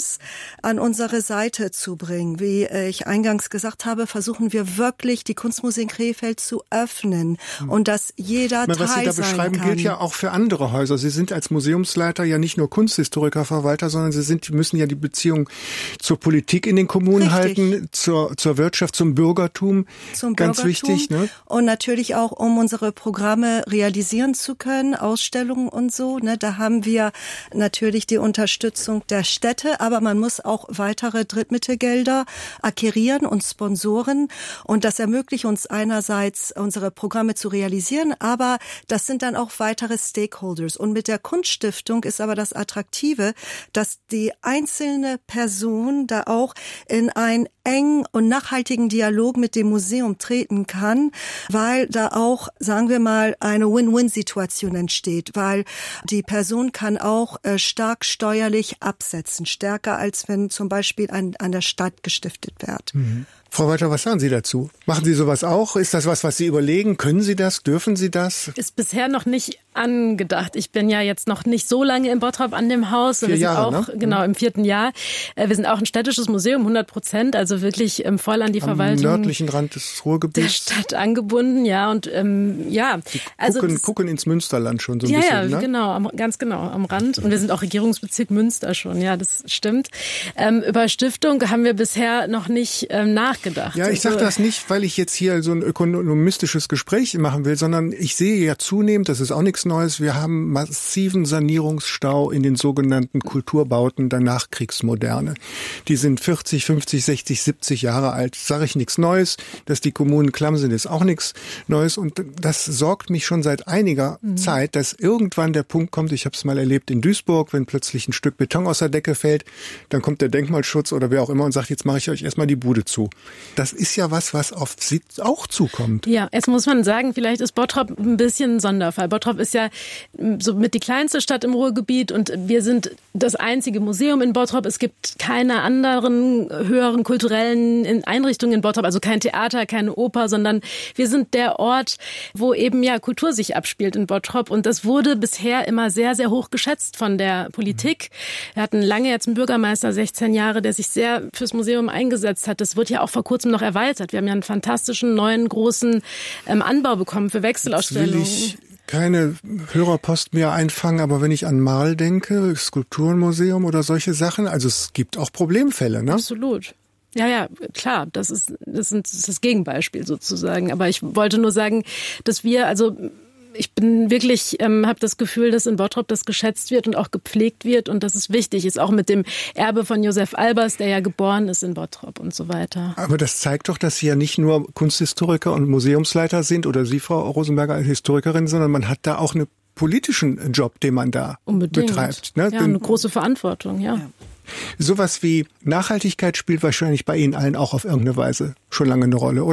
an unsere Seite zu bringen. Wie ich eingangs gesagt habe, versuchen wir wirklich, die Kunstmuseen Krefeld zu öffnen und dass jeder Teil sein kann. Was Sie da beschreiben, gilt ja auch für andere Häuser. Sie sind als Museumsleiter ja nicht nur Kunsthistoriker, Verwalter, sondern Sie sind, müssen ja die Beziehung zur Politik in den Kommunen Richtig. halten, zur, zur Wirtschaft, zum Bürgertum. Zum Ganz Bürgertum. wichtig, ne? Und natürlich auch, um unsere Programme realisieren zu können, Ausstellungen und so. Ne? Da haben wir natürlich die Unterstützung der Städte, aber man muss auch weitere Drittmittelgelder akquirieren und Sponsoren und das ermöglicht uns einerseits unsere Programme zu realisieren, aber das sind dann auch weitere Stakeholders und mit der Kunststiftung ist aber das Attraktive, dass die einzelne Person da auch in einen engen und nachhaltigen Dialog mit dem Museum treten kann, weil da auch, sagen wir mal, eine Win-Win-Situation entsteht, weil die Person kann auch äh, stark steuerlich absetzen, stärker als wenn zum Beispiel an, an der Stadt gestiftet wird. Mhm. Frau Walter, was sagen Sie dazu? Machen Sie sowas auch? Ist das was, was Sie überlegen? Können Sie das? Dürfen Sie das? Ist bisher noch nicht angedacht. Ich bin ja jetzt noch nicht so lange in Bottrop an dem Haus. Vier wir sind Jahre, auch ne? genau im vierten Jahr. Wir sind auch ein städtisches Museum, hundert Prozent, also wirklich voll an die Am Verwaltung nördlichen Rand des Ruhrgebiets. der Stadt angebunden, ja und ähm, ja. Sie also gucken, das, gucken ins Münsterland schon so ein ja, bisschen, ja, ne? genau, am, ganz genau am Rand. Und wir sind auch Regierungsbezirk Münster schon. Ja, das stimmt. Ähm, über Stiftung haben wir bisher noch nicht ähm, nachgedacht. Ja, ich sage also, das nicht, weil ich jetzt hier so ein ökonomistisches Gespräch machen will, sondern ich sehe ja zunehmend, das ist auch nichts Neues, wir haben massiven Sanierungsstau in den sogenannten Kulturbauten der Nachkriegsmoderne. Die sind vierzig, fünfzig, sechzig, siebzig Jahre alt. Sage ich nichts Neues. Dass die Kommunen klamm sind, ist auch nichts Neues. Und das sorgt mich schon seit einiger mhm. Zeit, dass irgendwann der Punkt kommt, ich habe es mal erlebt in Duisburg, wenn plötzlich ein Stück Beton aus der Decke fällt, dann kommt der Denkmalschutz oder wer auch immer und sagt, jetzt mache ich euch erstmal die Bude zu. Das ist ja was, was auf Sie auch zukommt. Ja, jetzt muss man sagen, vielleicht ist Bottrop ein bisschen ein Sonderfall. Bottrop ist ja so mit die kleinste Stadt im Ruhrgebiet und wir sind das einzige Museum in Bottrop. Es gibt keine anderen höheren kulturellen Einrichtungen in Bottrop, also kein Theater, keine Oper, sondern wir sind der Ort, wo eben ja Kultur sich abspielt in Bottrop und das wurde bisher immer sehr, sehr hoch geschätzt von der Politik. Wir hatten lange jetzt einen Bürgermeister, sechzehn Jahre, der sich sehr fürs Museum eingesetzt hat. Das wird ja auch vor kurzem noch erweitert. Wir haben ja einen fantastischen neuen großen ähm, Anbau bekommen für Wechselausstellungen. Jetzt will ich keine Hörerpost mehr einfangen, aber wenn ich an Marl denke, Skulpturenmuseum oder solche Sachen, also es gibt auch Problemfälle, ne? Absolut. Ja, ja, klar, das ist, das ist das Gegenbeispiel sozusagen. Aber ich wollte nur sagen, dass wir, also ich bin wirklich, ähm, habe das Gefühl, dass in Bottrop das geschätzt wird und auch gepflegt wird und das ist wichtig, ist auch mit dem Erbe von Josef Albers, der ja geboren ist in Bottrop und so weiter. Aber das zeigt doch, dass Sie ja nicht nur Kunsthistoriker und Museumsleiter sind oder Sie, Frau Rosenberger, als Historikerin, sondern man hat da auch einen politischen Job, den man da Unbedingt. betreibt. Ne? Ja, eine große Verantwortung, ja. ja. Sowas wie Nachhaltigkeit spielt wahrscheinlich bei Ihnen allen auch auf irgendeine Weise schon lange eine Rolle, oder?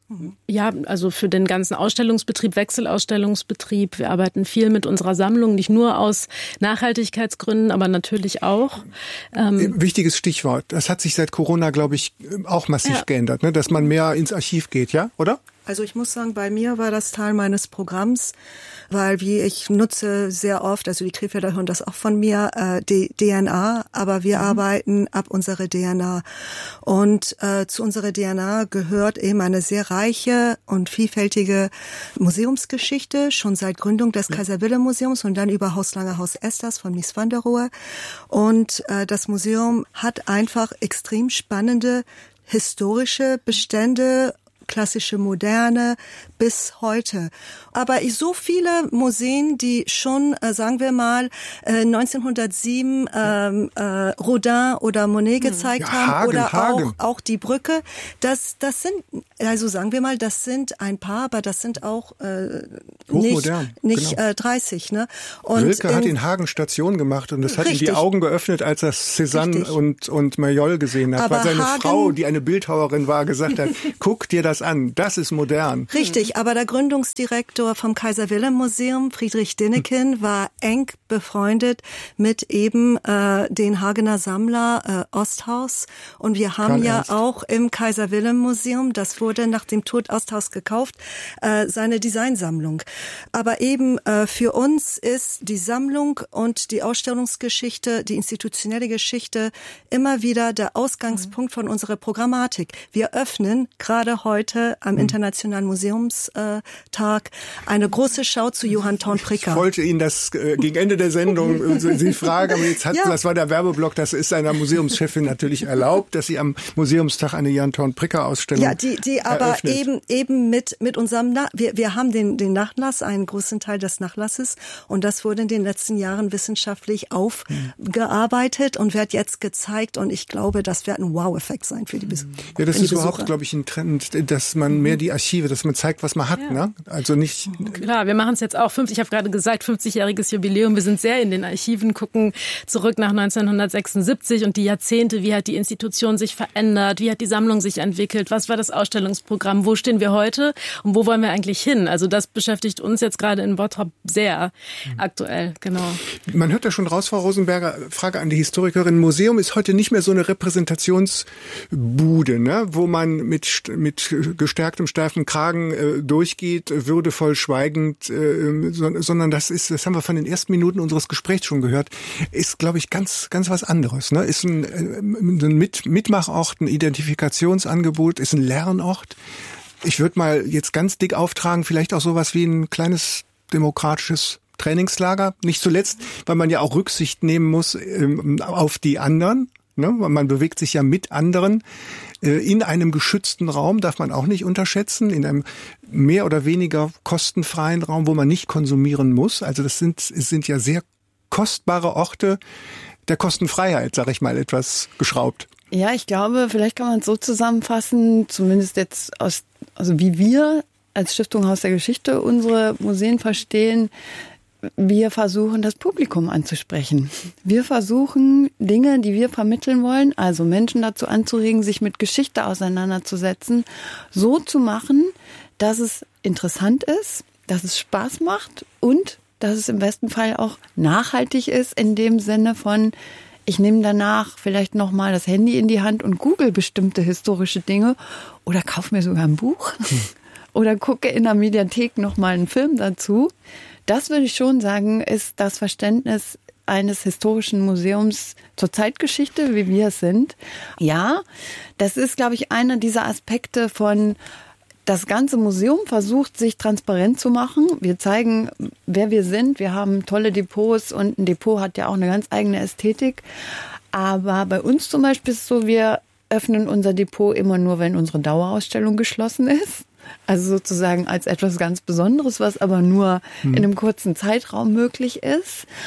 Ja, also für den ganzen Ausstellungsbetrieb, Wechselausstellungsbetrieb. Wir arbeiten viel mit unserer Sammlung, nicht nur aus Nachhaltigkeitsgründen, aber natürlich auch. Ähm Wichtiges Stichwort. Das hat sich seit Corona, glaube ich, auch massiv ja. geändert, ne? Dass man mehr ins Archiv geht, ja, oder? Also ich muss sagen, bei mir war das Teil meines Programms, weil wie ich nutze sehr oft, also die Krefelder hören das auch von mir, äh, die D N A, aber wir mhm. arbeiten ab unserer D N A. Und äh, zu unserer D N A gehört eben eine sehr reiche und vielfältige Museumsgeschichte, schon seit Gründung des ja. Kaiser-Wilhelm-Museums und dann über Haus Langerhaus Esters von Mies van der Rohe. Und äh, das Museum hat einfach extrem spannende historische Bestände, klassische Moderne bis heute. Aber so viele Museen, die schon, äh, sagen wir mal, äh, neunzehnhundertsieben ähm, äh, Rodin oder Monet gezeigt ja, haben Hagen, oder Hagen. auch auch die Brücke, das das sind, also sagen wir mal, das sind ein paar, aber das sind auch äh, nicht, nicht genau. äh, dreißig. Ne? Und Rilke in, hat in Hagen Station gemacht und das hat richtig. ihm die Augen geöffnet, als er Cézanne richtig. und und Mayol gesehen hat, aber weil seine Hagen, Frau, die eine Bildhauerin war, gesagt hat, guck dir das an, das ist modern. Richtig, aber der Gründungsdirektor vom Kaiser-Wilhelm-Museum, Friedrich Denneken, war eng befreundet mit eben äh, den Hagener Sammler äh, Osthaus. Und wir haben Karl ja Ernst. auch im Kaiser-Wilhelm-Museum, das wurde nach dem Tod Osthaus gekauft, äh, seine Designsammlung. Aber eben äh, für uns ist die Sammlung und die Ausstellungsgeschichte, die institutionelle Geschichte immer wieder der Ausgangspunkt von unserer Programmatik. Wir öffnen gerade heute am Internationalen Museumstag eine große Schau zu Johann Thorn-Pricker. Ich wollte Ihnen das äh, gegen Ende der Sendung Sie fragen, aber jetzt hat, ja. das war der Werbeblock, das ist einer Museumschefin natürlich erlaubt, dass sie am Museumstag eine Johann Thorn-Pricker-Ausstellung Ja, die, die aber eröffnet. eben eben mit mit unserem, Na- wir wir haben den den Nachlass, einen großen Teil des Nachlasses, und das wurde in den letzten Jahren wissenschaftlich aufgearbeitet und wird jetzt gezeigt, und ich glaube, das wird ein Wow-Effekt sein für die Besucher. Ja, das ist überhaupt, glaube ich, ein Trend, dass man mehr die Archive, dass man zeigt, was man hat, ja. ne? Also nicht. Klar, wir machen es jetzt auch fünfzig, ich habe gerade gesagt, fünfzigjähriges Jubiläum. Wir sind sehr in den Archiven, gucken zurück nach neunzehnhundertsechsundsiebzig und die Jahrzehnte, wie hat die Institution sich verändert, wie hat die Sammlung sich entwickelt, was war das Ausstellungsprogramm, wo stehen wir heute und wo wollen wir eigentlich hin? Also das beschäftigt uns jetzt gerade in Bottrop sehr mhm. aktuell, genau. Man hört ja schon raus, Frau Rosenberger, Frage an die Historikerin, Museum ist heute nicht mehr so eine Repräsentationsbude, ne, wo man mit, mit gestärktem, steifen Kragen äh, durchgeht, würdevoll, schweigend, äh, so, sondern das ist, das haben wir von den ersten Minuten unseres Gesprächs schon gehört, ist, glaube ich, ganz, ganz was anderes, ne, ist ein, ein Mit, Mitmachort, ein Identifikationsangebot, ist ein Lernort. Ich würde mal jetzt ganz dick auftragen, vielleicht auch sowas wie ein kleines demokratisches Trainingslager. Nicht zuletzt, weil man ja auch Rücksicht nehmen muss ähm, auf die anderen. Ne? Man bewegt sich ja mit anderen. Äh, in einem geschützten Raum, darf man auch nicht unterschätzen, in einem mehr oder weniger kostenfreien Raum, wo man nicht konsumieren muss. Also das sind, es sind ja sehr kostbare Orte der Kostenfreiheit, sage ich mal, etwas geschraubt. Ja, ich glaube, vielleicht kann man es so zusammenfassen, zumindest jetzt aus, also wie wir als Stiftung Haus der Geschichte unsere Museen verstehen. Wir versuchen, das Publikum anzusprechen. Wir versuchen, Dinge, die wir vermitteln wollen, also Menschen dazu anzuregen, sich mit Geschichte auseinanderzusetzen, so zu machen, dass es interessant ist, dass es Spaß macht und dass es im besten Fall auch nachhaltig ist, in dem Sinne von, ich nehme danach vielleicht nochmal das Handy in die Hand und google bestimmte historische Dinge oder kaufe mir sogar ein Buch hm. oder gucke in der Mediathek nochmal einen Film dazu. Das würde ich schon sagen, ist das Verständnis eines historischen Museums zur Zeitgeschichte, wie wir es sind. Ja, das ist, glaube ich, einer dieser Aspekte von, das ganze Museum versucht, sich transparent zu machen. Wir zeigen, wer wir sind. Wir haben tolle Depots und ein Depot hat ja auch eine ganz eigene Ästhetik. Aber bei uns zum Beispiel ist es so, wir öffnen unser Depot immer nur, wenn unsere Dauerausstellung geschlossen ist. Also sozusagen als etwas ganz Besonderes, was aber nur hm. in einem kurzen Zeitraum möglich ist.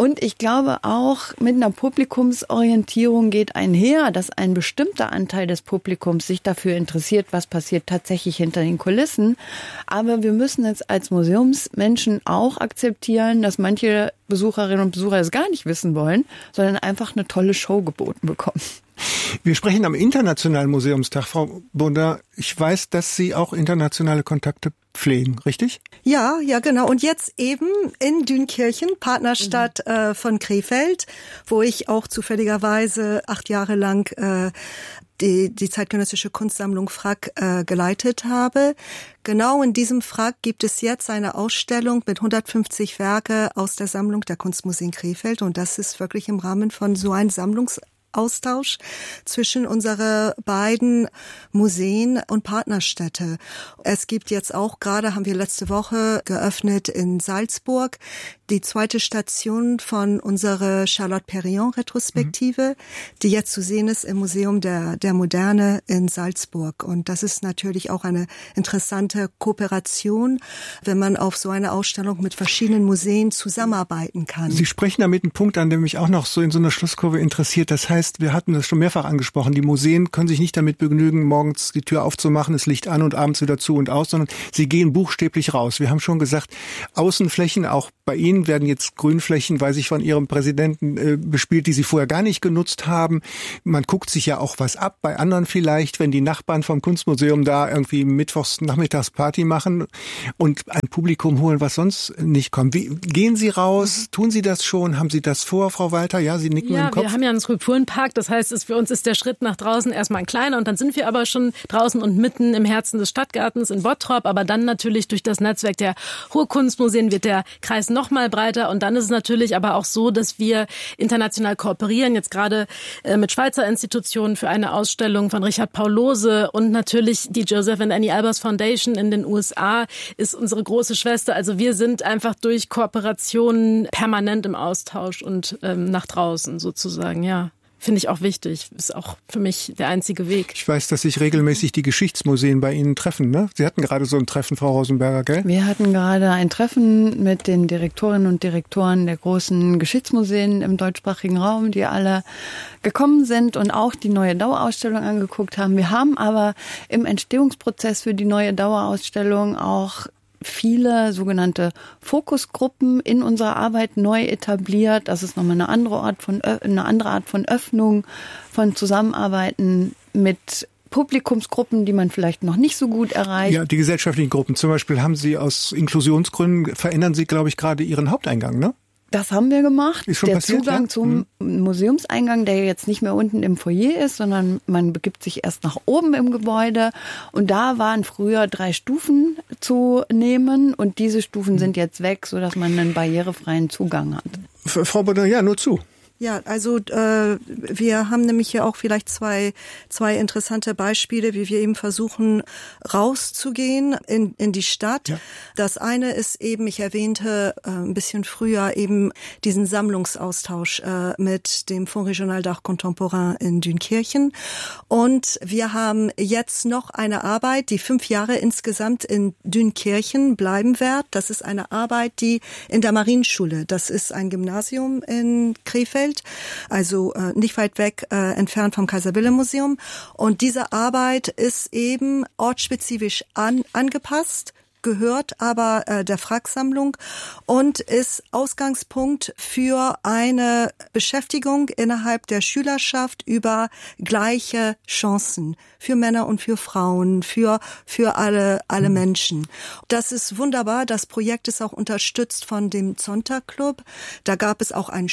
Und ich glaube auch, mit einer Publikumsorientierung geht einher, dass ein bestimmter Anteil des Publikums sich dafür interessiert, was passiert tatsächlich hinter den Kulissen. Aber wir müssen jetzt als Museumsmenschen auch akzeptieren, dass manche Besucherinnen und Besucher es gar nicht wissen wollen, sondern einfach eine tolle Show geboten bekommen. Wir sprechen am Internationalen Museumstag, Frau Bunda. Ich weiß, dass Sie auch internationale Kontakte pflegen, richtig? Ja, ja, genau. Und jetzt eben in Dünkirchen, Partnerstadt mhm. äh, von Krefeld, wo ich auch zufälligerweise acht Jahre lang äh, die, die zeitgenössische Kunstsammlung Frack äh, geleitet habe. Genau in diesem Frack gibt es jetzt eine Ausstellung mit hundertfünfzig Werke aus der Sammlung der Kunstmuseen Krefeld. Und das ist wirklich im Rahmen von so einem Sammlungs Austausch zwischen unsere beiden Museen und Partnerstädte. Es gibt jetzt auch, gerade haben wir letzte Woche geöffnet in Salzburg, die zweite Station von unserer Charlotte Perriand Retrospektive, mhm. die jetzt zu sehen ist im Museum der, der Moderne in Salzburg. Und das ist natürlich auch eine interessante Kooperation, wenn man auf so eine Ausstellung mit verschiedenen Museen zusammenarbeiten kann. Sie sprechen damit einen Punkt an, der mich auch noch so in so einer Schlusskurve interessiert. Das heißt, wir hatten das schon mehrfach angesprochen, die Museen können sich nicht damit begnügen, morgens die Tür aufzumachen, das Licht an und abends wieder zu und aus, sondern sie gehen buchstäblich raus. Wir haben schon gesagt, Außenflächen, auch bei Ihnen werden jetzt Grünflächen, weiß ich, von Ihrem Präsidenten äh, bespielt, die Sie vorher gar nicht genutzt haben. Man guckt sich ja auch was ab, bei anderen vielleicht, wenn die Nachbarn vom Kunstmuseum da irgendwie mittwochs nachmittags Party machen und ein Publikum holen, was sonst nicht kommt. Wie, gehen Sie raus? Tun Sie das schon? Haben Sie das vor, Frau Walter? Ja, Sie nicken ja, im Kopf. Wir haben ja einen Skulpturenpark, das heißt, es, für uns ist der Schritt nach draußen erstmal ein kleiner und dann sind wir aber schon draußen und mitten im Herzen des Stadtgartens in Bottrop, aber dann natürlich durch das Netzwerk der Ruhrkunstmuseen wird der Kreis noch mal breiter und dann ist es natürlich aber auch so, dass wir international kooperieren, jetzt gerade äh, mit Schweizer Institutionen für eine Ausstellung von Richard Paul Lohse und natürlich die Joseph and Annie Albers Foundation in den U S A ist unsere große Schwester. Also wir sind einfach durch Kooperationen permanent im Austausch und ähm, nach draußen sozusagen, ja. Finde ich auch wichtig. Ist auch für mich der einzige Weg. Ich weiß, dass sich regelmäßig die Geschichtsmuseen bei Ihnen treffen, ne? Sie hatten gerade so ein Treffen, Frau Rosenberger, gell? Wir hatten gerade ein Treffen mit den Direktorinnen und Direktoren der großen Geschichtsmuseen im deutschsprachigen Raum, die alle gekommen sind und auch die neue Dauerausstellung angeguckt haben. Wir haben aber im Entstehungsprozess für die neue Dauerausstellung auch viele sogenannte Fokusgruppen in unserer Arbeit neu etabliert. Das ist nochmal eine andere Art von, eine andere Art von Öffnung, von Zusammenarbeiten mit Publikumsgruppen, die man vielleicht noch nicht so gut erreicht. Ja, die gesellschaftlichen Gruppen. Zum Beispiel haben Sie aus Inklusionsgründen, verändern Sie, glaube ich, gerade Ihren Haupteingang, ne? Das haben wir gemacht. Ist schon der passiert, Zugang ja? zum mhm. Museumseingang, der jetzt nicht mehr unten im Foyer ist, sondern man begibt sich erst nach oben im Gebäude. Und da waren früher drei Stufen zu nehmen und diese Stufen mhm. sind jetzt weg, sodass man einen barrierefreien Zugang hat. Frau Bauder, ja, nur zu. Ja, also äh, wir haben nämlich hier auch vielleicht zwei zwei interessante Beispiele, wie wir eben versuchen rauszugehen in in die Stadt. Ja. Das eine ist eben, ich erwähnte äh, ein bisschen früher eben diesen Sammlungsaustausch äh, mit dem Fonds Régional d'Art Contemporain in Dünkirchen. Und wir haben jetzt noch eine Arbeit, die fünf Jahre insgesamt in Dünkirchen bleiben wird. Das ist eine Arbeit, die in der Marienschule, das ist ein Gymnasium in Krefeld, also äh, nicht weit weg äh, entfernt vom Kaiser-Wilhelm-Museum. Und diese Arbeit ist eben ortsspezifisch an, angepasst, gehört aber äh, der Frack-Sammlung und ist Ausgangspunkt für eine Beschäftigung innerhalb der Schülerschaft über gleiche Chancen für Männer und für Frauen, für für alle alle mhm. Menschen. Das ist wunderbar. Das Projekt ist auch unterstützt von dem Zonta Club. Da gab es auch einen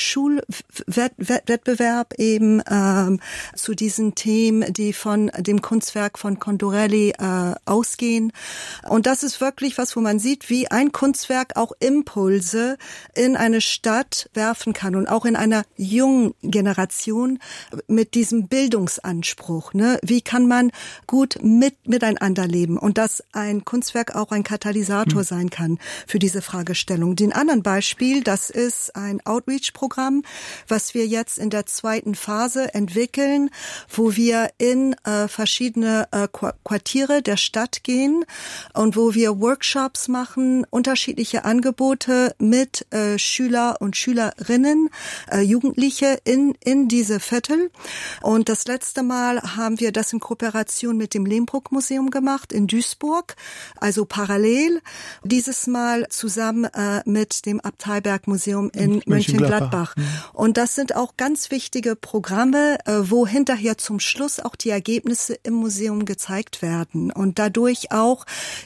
Schulwettbewerb eben ähm, zu diesen Themen, die von dem Kunstwerk von Condorelli äh, ausgehen. Und das ist wirklich was, wo man sieht, wie ein Kunstwerk auch Impulse in eine Stadt werfen kann und auch in einer jungen Generation mit diesem Bildungsanspruch. Ne? Wie kann man gut mit miteinander leben und dass ein Kunstwerk auch ein Katalysator hm. sein kann für diese Fragestellung. Den anderen Beispiel, das ist ein Outreach-Programm, was wir jetzt in der zweiten Phase entwickeln, wo wir in äh, verschiedene äh, Quartiere der Stadt gehen und wo wir Workshops machen, unterschiedliche Angebote mit äh, Schüler und Schülerinnen, äh, Jugendliche in in diese Viertel. Und das letzte Mal haben wir das in Kooperation mit dem Lehmbruck-Museum gemacht in Duisburg, also parallel. Dieses Mal zusammen äh, mit dem Abteilberg-Museum in Mönchengladbach. Mhm. Und das sind auch ganz wichtige Programme, äh, wo hinterher zum Schluss auch die Ergebnisse im Museum gezeigt werden und dadurch auch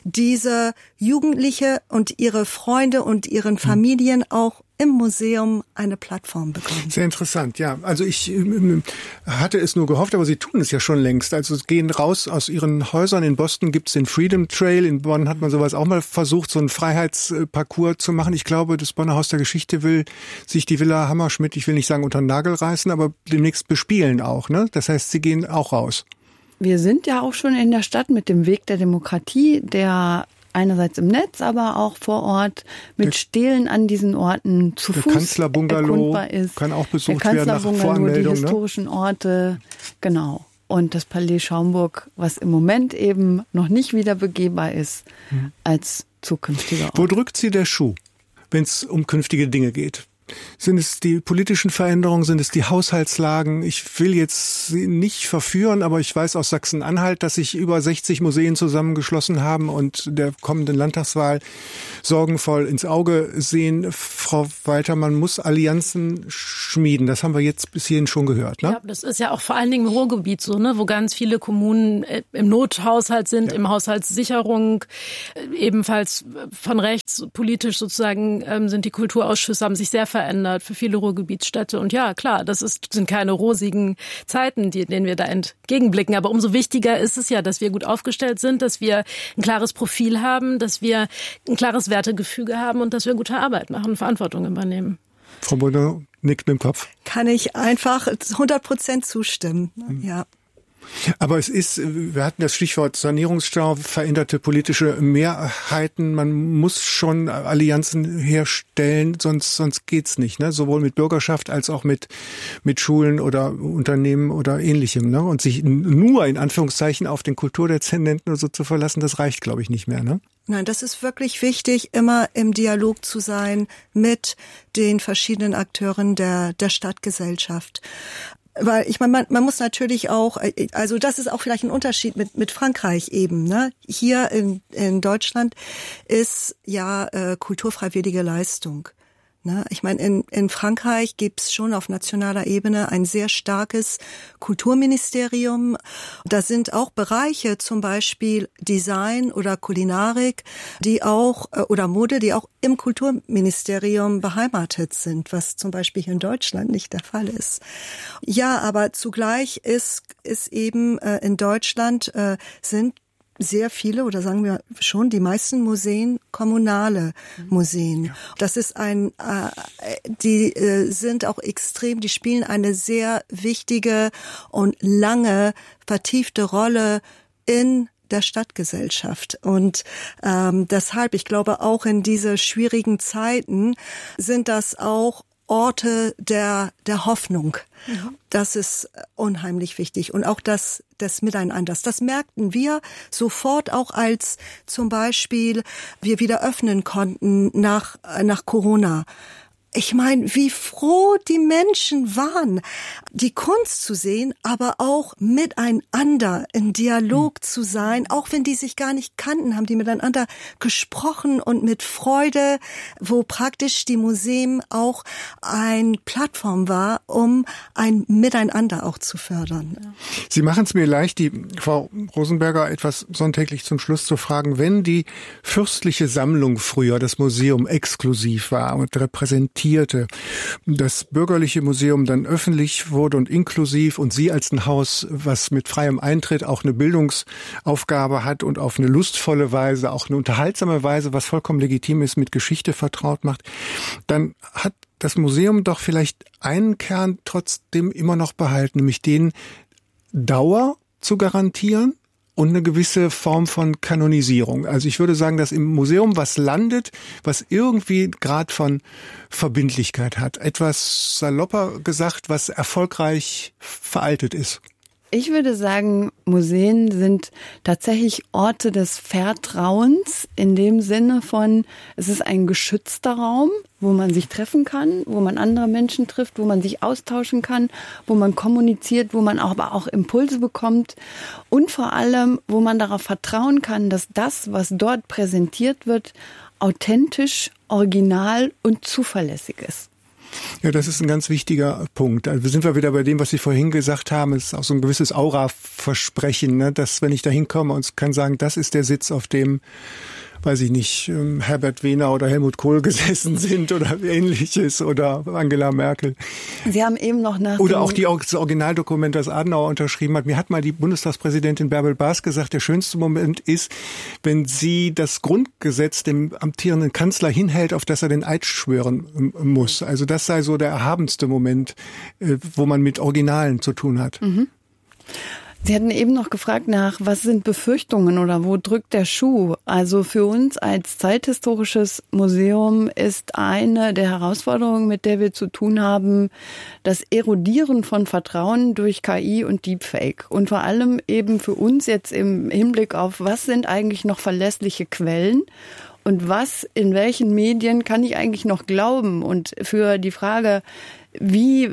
diese Jugendliche und ihre Freunde und ihren Familien auch im Museum eine Plattform bekommen. Sehr interessant, ja. Also ich ähm, hatte es nur gehofft, aber Sie tun es ja schon längst. Also es gehen raus aus Ihren Häusern. In Boston gibt es den Freedom Trail. In Bonn hat man sowas auch mal versucht, so einen Freiheitsparcours zu machen. Ich glaube, das Bonner Haus der Geschichte will sich die Villa Hammerschmidt, ich will nicht sagen unter den Nagel reißen, aber demnächst bespielen auch, ne? Das heißt, Sie gehen auch raus. Wir sind ja auch schon in der Stadt mit dem Weg der Demokratie, der einerseits im Netz, aber auch vor Ort mit Stelen an diesen Orten zu der Fuß Kanzlerbungalow erkundbar ist. Kann auch besucht der werden nach Voranmeldung. Die historischen ne? Orte, genau. Und das Palais Schaumburg, was im Moment eben noch nicht wieder begehbar ist, mhm. als zukünftiger Ort. Wo drückt Sie der Schuh, wenn es um künftige Dinge geht? Sind es die politischen Veränderungen, sind es die Haushaltslagen? Ich will jetzt Sie nicht verführen, aber ich weiß aus Sachsen-Anhalt, dass sich über sechzig Museen zusammengeschlossen haben und der kommenden Landtagswahl sorgenvoll ins Auge sehen. Frau Walter, man muss Allianzen schmieden. Das haben wir jetzt bis hierhin schon gehört, ne? Ja, das ist ja auch vor allen Dingen im Ruhrgebiet so, ne, wo ganz viele Kommunen im Nothaushalt sind, ja. im Haushaltssicherung. Ebenfalls von rechts politisch sozusagen ähm, sind die Kulturausschüsse, haben sich sehr verändert für viele Ruhrgebietsstädte. Und ja, klar, das ist, sind keine rosigen Zeiten, die, denen wir da entgegenblicken. Aber umso wichtiger ist es ja, dass wir gut aufgestellt sind, dass wir ein klares Profil haben, dass wir ein klares Wertegefüge haben und dass wir gute Arbeit machen, Verantwortung übernehmen. Frau Brunner nickt mit dem Kopf. Kann ich einfach hundert Prozent zustimmen. Mhm. Ja. Aber es ist, wir hatten das Stichwort Sanierungsstau, veränderte politische Mehrheiten. Man muss schon Allianzen herstellen, sonst sonst geht's nicht, ne? Sowohl mit Bürgerschaft als auch mit mit Schulen oder Unternehmen oder Ähnlichem, ne? Und sich nur in Anführungszeichen auf den Kulturdezernenten oder so zu verlassen, das reicht, glaube ich, nicht mehr, ne? Nein, das ist wirklich wichtig, immer im Dialog zu sein mit den verschiedenen Akteuren der der Stadtgesellschaft. Weil ich meine, man, man muss natürlich auch, also das ist auch vielleicht ein Unterschied mit mit Frankreich eben, ne? Hier in in Deutschland ist ja äh, kulturfreiwillige Leistung. Ne? Ich meine, in, in Frankreich gibt's schon auf nationaler Ebene ein sehr starkes Kulturministerium. Da sind auch Bereiche, zum Beispiel Design oder Kulinarik, die auch, oder Mode, die auch im Kulturministerium beheimatet sind, was zum Beispiel hier in Deutschland nicht der Fall ist. Ja, aber zugleich ist, ist eben äh, in Deutschland äh, sind sehr viele oder sagen wir schon die meisten Museen kommunale Museen. Ja. Das ist ein, äh, die äh, sind auch extrem, die spielen eine sehr wichtige und lange vertiefte Rolle in der Stadtgesellschaft. Und ähm, deshalb, ich glaube auch in diese schwierigen Zeiten sind das auch Orte der der Hoffnung. Mhm. Das ist unheimlich wichtig. Und auch das, das Miteinanders. Das merkten wir sofort auch, als zum Beispiel wir wieder öffnen konnten nach, nach Corona. Ich meine, wie froh die Menschen waren, die Kunst zu sehen, aber auch miteinander in Dialog mhm. zu sein. Auch wenn die sich gar nicht kannten, haben die miteinander gesprochen und mit Freude, wo praktisch die Museen auch ein Plattform war, um ein Miteinander auch zu fördern. Ja. Sie machen es mir leicht, die Frau Rosenberger etwas sonntäglich zum Schluss zu fragen. Wenn die fürstliche Sammlung früher, das Museum, exklusiv war und repräsentiert, das bürgerliche Museum dann öffentlich wurde und inklusiv und Sie als ein Haus, was mit freiem Eintritt auch eine Bildungsaufgabe hat und auf eine lustvolle Weise, auch eine unterhaltsame Weise, was vollkommen legitim ist, mit Geschichte vertraut macht, dann hat das Museum doch vielleicht einen Kern trotzdem immer noch behalten, nämlich den Dauer zu garantieren und eine gewisse Form von Kanonisierung. Also ich würde sagen, dass im Museum was landet, was irgendwie Grad von Verbindlichkeit hat. Etwas salopper gesagt, was erfolgreich veraltet ist. Ich würde sagen, Museen sind tatsächlich Orte des Vertrauens in dem Sinne von, es ist ein geschützter Raum, wo man sich treffen kann, wo man andere Menschen trifft, wo man sich austauschen kann, wo man kommuniziert, wo man aber auch Impulse bekommt und vor allem, wo man darauf vertrauen kann, dass das, was dort präsentiert wird, authentisch, original und zuverlässig ist. Ja, das ist ein ganz wichtiger Punkt. Also sind wir wieder bei dem, was Sie vorhin gesagt haben. Es ist auch so ein gewisses Aura-Versprechen, ne? Dass, wenn ich da hinkomme und kann sagen, das ist der Sitz, auf dem, weiß ich nicht, Herbert Wehner oder Helmut Kohl gesessen sind oder ähnliches oder Angela Merkel. Sie haben eben noch nach Oder auch die, das Originaldokument, das Adenauer unterschrieben hat. Mir hat mal die Bundestagspräsidentin Bärbel Baas gesagt, der schönste Moment ist, wenn sie das Grundgesetz dem amtierenden Kanzler hinhält, auf das er den Eid schwören muss. Also das sei so der erhabenste Moment, wo man mit Originalen zu tun hat. Mhm. Sie hatten eben noch gefragt nach, was sind Befürchtungen oder wo drückt der Schuh? Also für uns als zeithistorisches Museum ist eine der Herausforderungen, mit der wir zu tun haben, das Erodieren von Vertrauen durch K I und Deepfake. Und vor allem eben für uns jetzt im Hinblick auf, was sind eigentlich noch verlässliche Quellen? Und was, in welchen Medien kann ich eigentlich noch glauben? Und für die Frage, wie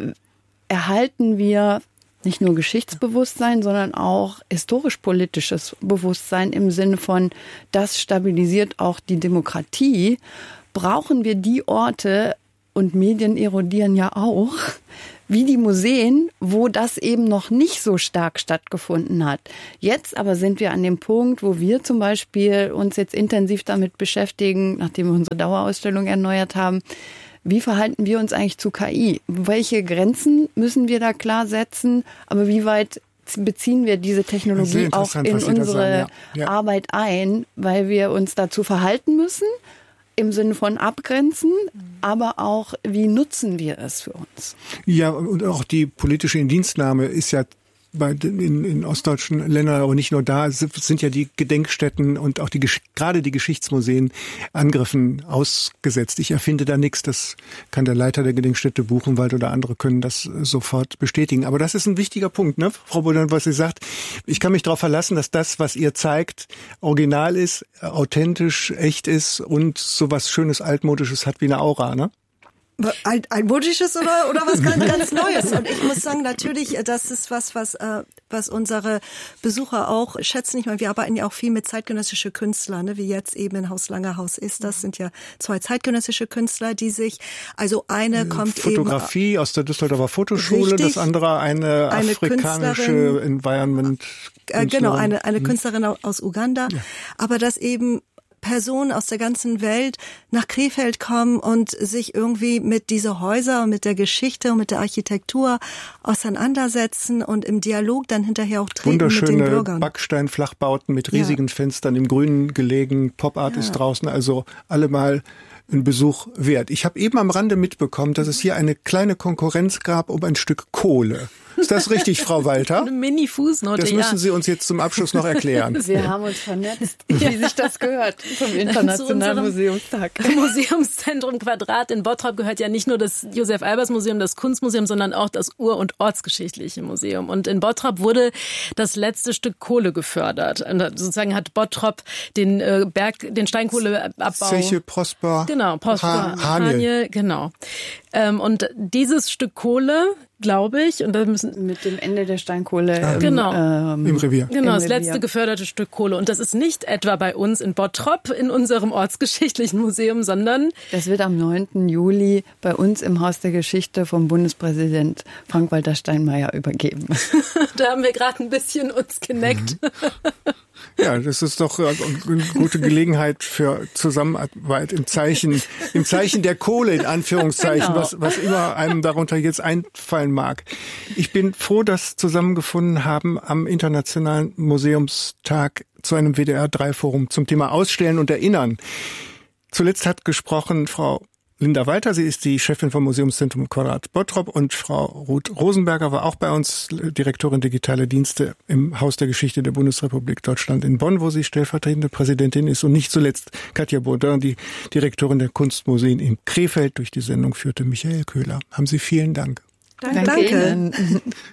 erhalten wir nicht nur Geschichtsbewusstsein, sondern auch historisch-politisches Bewusstsein im Sinne von, das stabilisiert auch die Demokratie, brauchen wir die Orte, und Medien erodieren ja auch, wie die Museen, wo das eben noch nicht so stark stattgefunden hat. Jetzt aber sind wir an dem Punkt, wo wir zum Beispiel uns jetzt intensiv damit beschäftigen, nachdem wir unsere Dauerausstellung erneuert haben, wie verhalten wir uns eigentlich zu K I? Welche Grenzen müssen wir da klar setzen? Aber wie weit beziehen wir diese Technologie auch in unsere sagen, ja. Ja. Arbeit ein? Weil wir uns dazu verhalten müssen, im Sinne von abgrenzen, aber auch, wie nutzen wir es für uns? Ja, und auch die politische Indienstnahme ist ja bei in, in ostdeutschen Ländern, aber nicht nur da, sind ja die Gedenkstätten und auch die gerade die Geschichtsmuseen Angriffen ausgesetzt. Ich erfinde da nichts, das kann der Leiter der Gedenkstätte Buchenwald oder andere können das sofort bestätigen. Aber das ist ein wichtiger Punkt, ne, Frau Bodern, was Sie sagt. Ich kann mich darauf verlassen, dass das, was ihr zeigt, original ist, authentisch, echt ist und sowas Schönes, Altmodisches hat wie eine Aura, ne? Alt, altmodisches oder oder was ganz, ganz Neues. Und ich muss sagen, natürlich, das ist was, was äh, was unsere Besucher auch schätzen. Ich meine, wir arbeiten ja auch viel mit zeitgenössischen Künstlern, ne, wie jetzt eben in Haus Langerhaus ist. Das sind ja zwei zeitgenössische Künstler, die sich, also eine kommt Fotografie eben Fotografie aus der Düsseldorfer Fotoschule, richtig, das andere eine, eine afrikanische Environment. Äh, genau, eine eine Künstlerin aus Uganda, ja. Aber das eben Personen aus der ganzen Welt nach Krefeld kommen und sich irgendwie mit dieser Häuser und mit der Geschichte und mit der Architektur auseinandersetzen und im Dialog dann hinterher auch treten mit den Bürgern. Wunderschöne Backsteinflachbauten mit riesigen ja. Fenstern im Grünen gelegen. Pop-Art ja. ist draußen, also allemal ein Besuch wert. Ich habe eben am Rande mitbekommen, dass es hier eine kleine Konkurrenz gab um ein Stück Kohle. Ist das richtig, Frau Walter? Eine Mini-Fußnote, Das müssen ja. Sie uns jetzt zum Abschluss noch erklären. Wir haben uns vernetzt, wie sich das gehört zum Internationalen Museumstag. Museumszentrum Quadrat in Bottrop gehört ja nicht nur das Josef-Albers-Museum, das Kunstmuseum, sondern auch das Ur- und Ortsgeschichtliche Museum. Und in Bottrop wurde das letzte Stück Kohle gefördert. Und sozusagen hat Bottrop den äh, Berg, den Steinkohleabbau. Zeche Prosper. Genau, Prosper. Haniel, genau. Ähm, und dieses Stück Kohle, glaube ich, und da müssen mit dem Ende der Steinkohle ähm, genau. ähm, im Revier. Genau, Im das Revier. letzte geförderte Stück Kohle. Und das ist nicht etwa bei uns in Bottrop in unserem ortsgeschichtlichen Museum, sondern das wird am neunten Juli bei uns im Haus der Geschichte vom Bundespräsident Frank-Walter Steinmeier übergeben. Da haben wir gerade ein bisschen uns geneckt. Mhm. Ja, das ist doch eine gute Gelegenheit für Zusammenarbeit im Zeichen, im Zeichen der Kohle, in Anführungszeichen, genau. was, was immer einem darunter jetzt einfallen mag. Ich bin froh, dass zusammengefunden haben am Internationalen Museumstag zu einem W D R drei Forum zum Thema Ausstellen und Erinnern. Zuletzt hat gesprochen Frau Linda Walter, sie ist die Chefin vom Museumszentrum Quadrat Bottrop, und Frau Ruth Rosenberger war auch bei uns, Direktorin Digitale Dienste im Haus der Geschichte der Bundesrepublik Deutschland in Bonn, wo sie stellvertretende Präsidentin ist, und nicht zuletzt Katja Baudin, die Direktorin der Kunstmuseen in Krefeld. Durch die Sendung führte Michael Köhler. Haben Sie vielen Dank. Danke. Danke.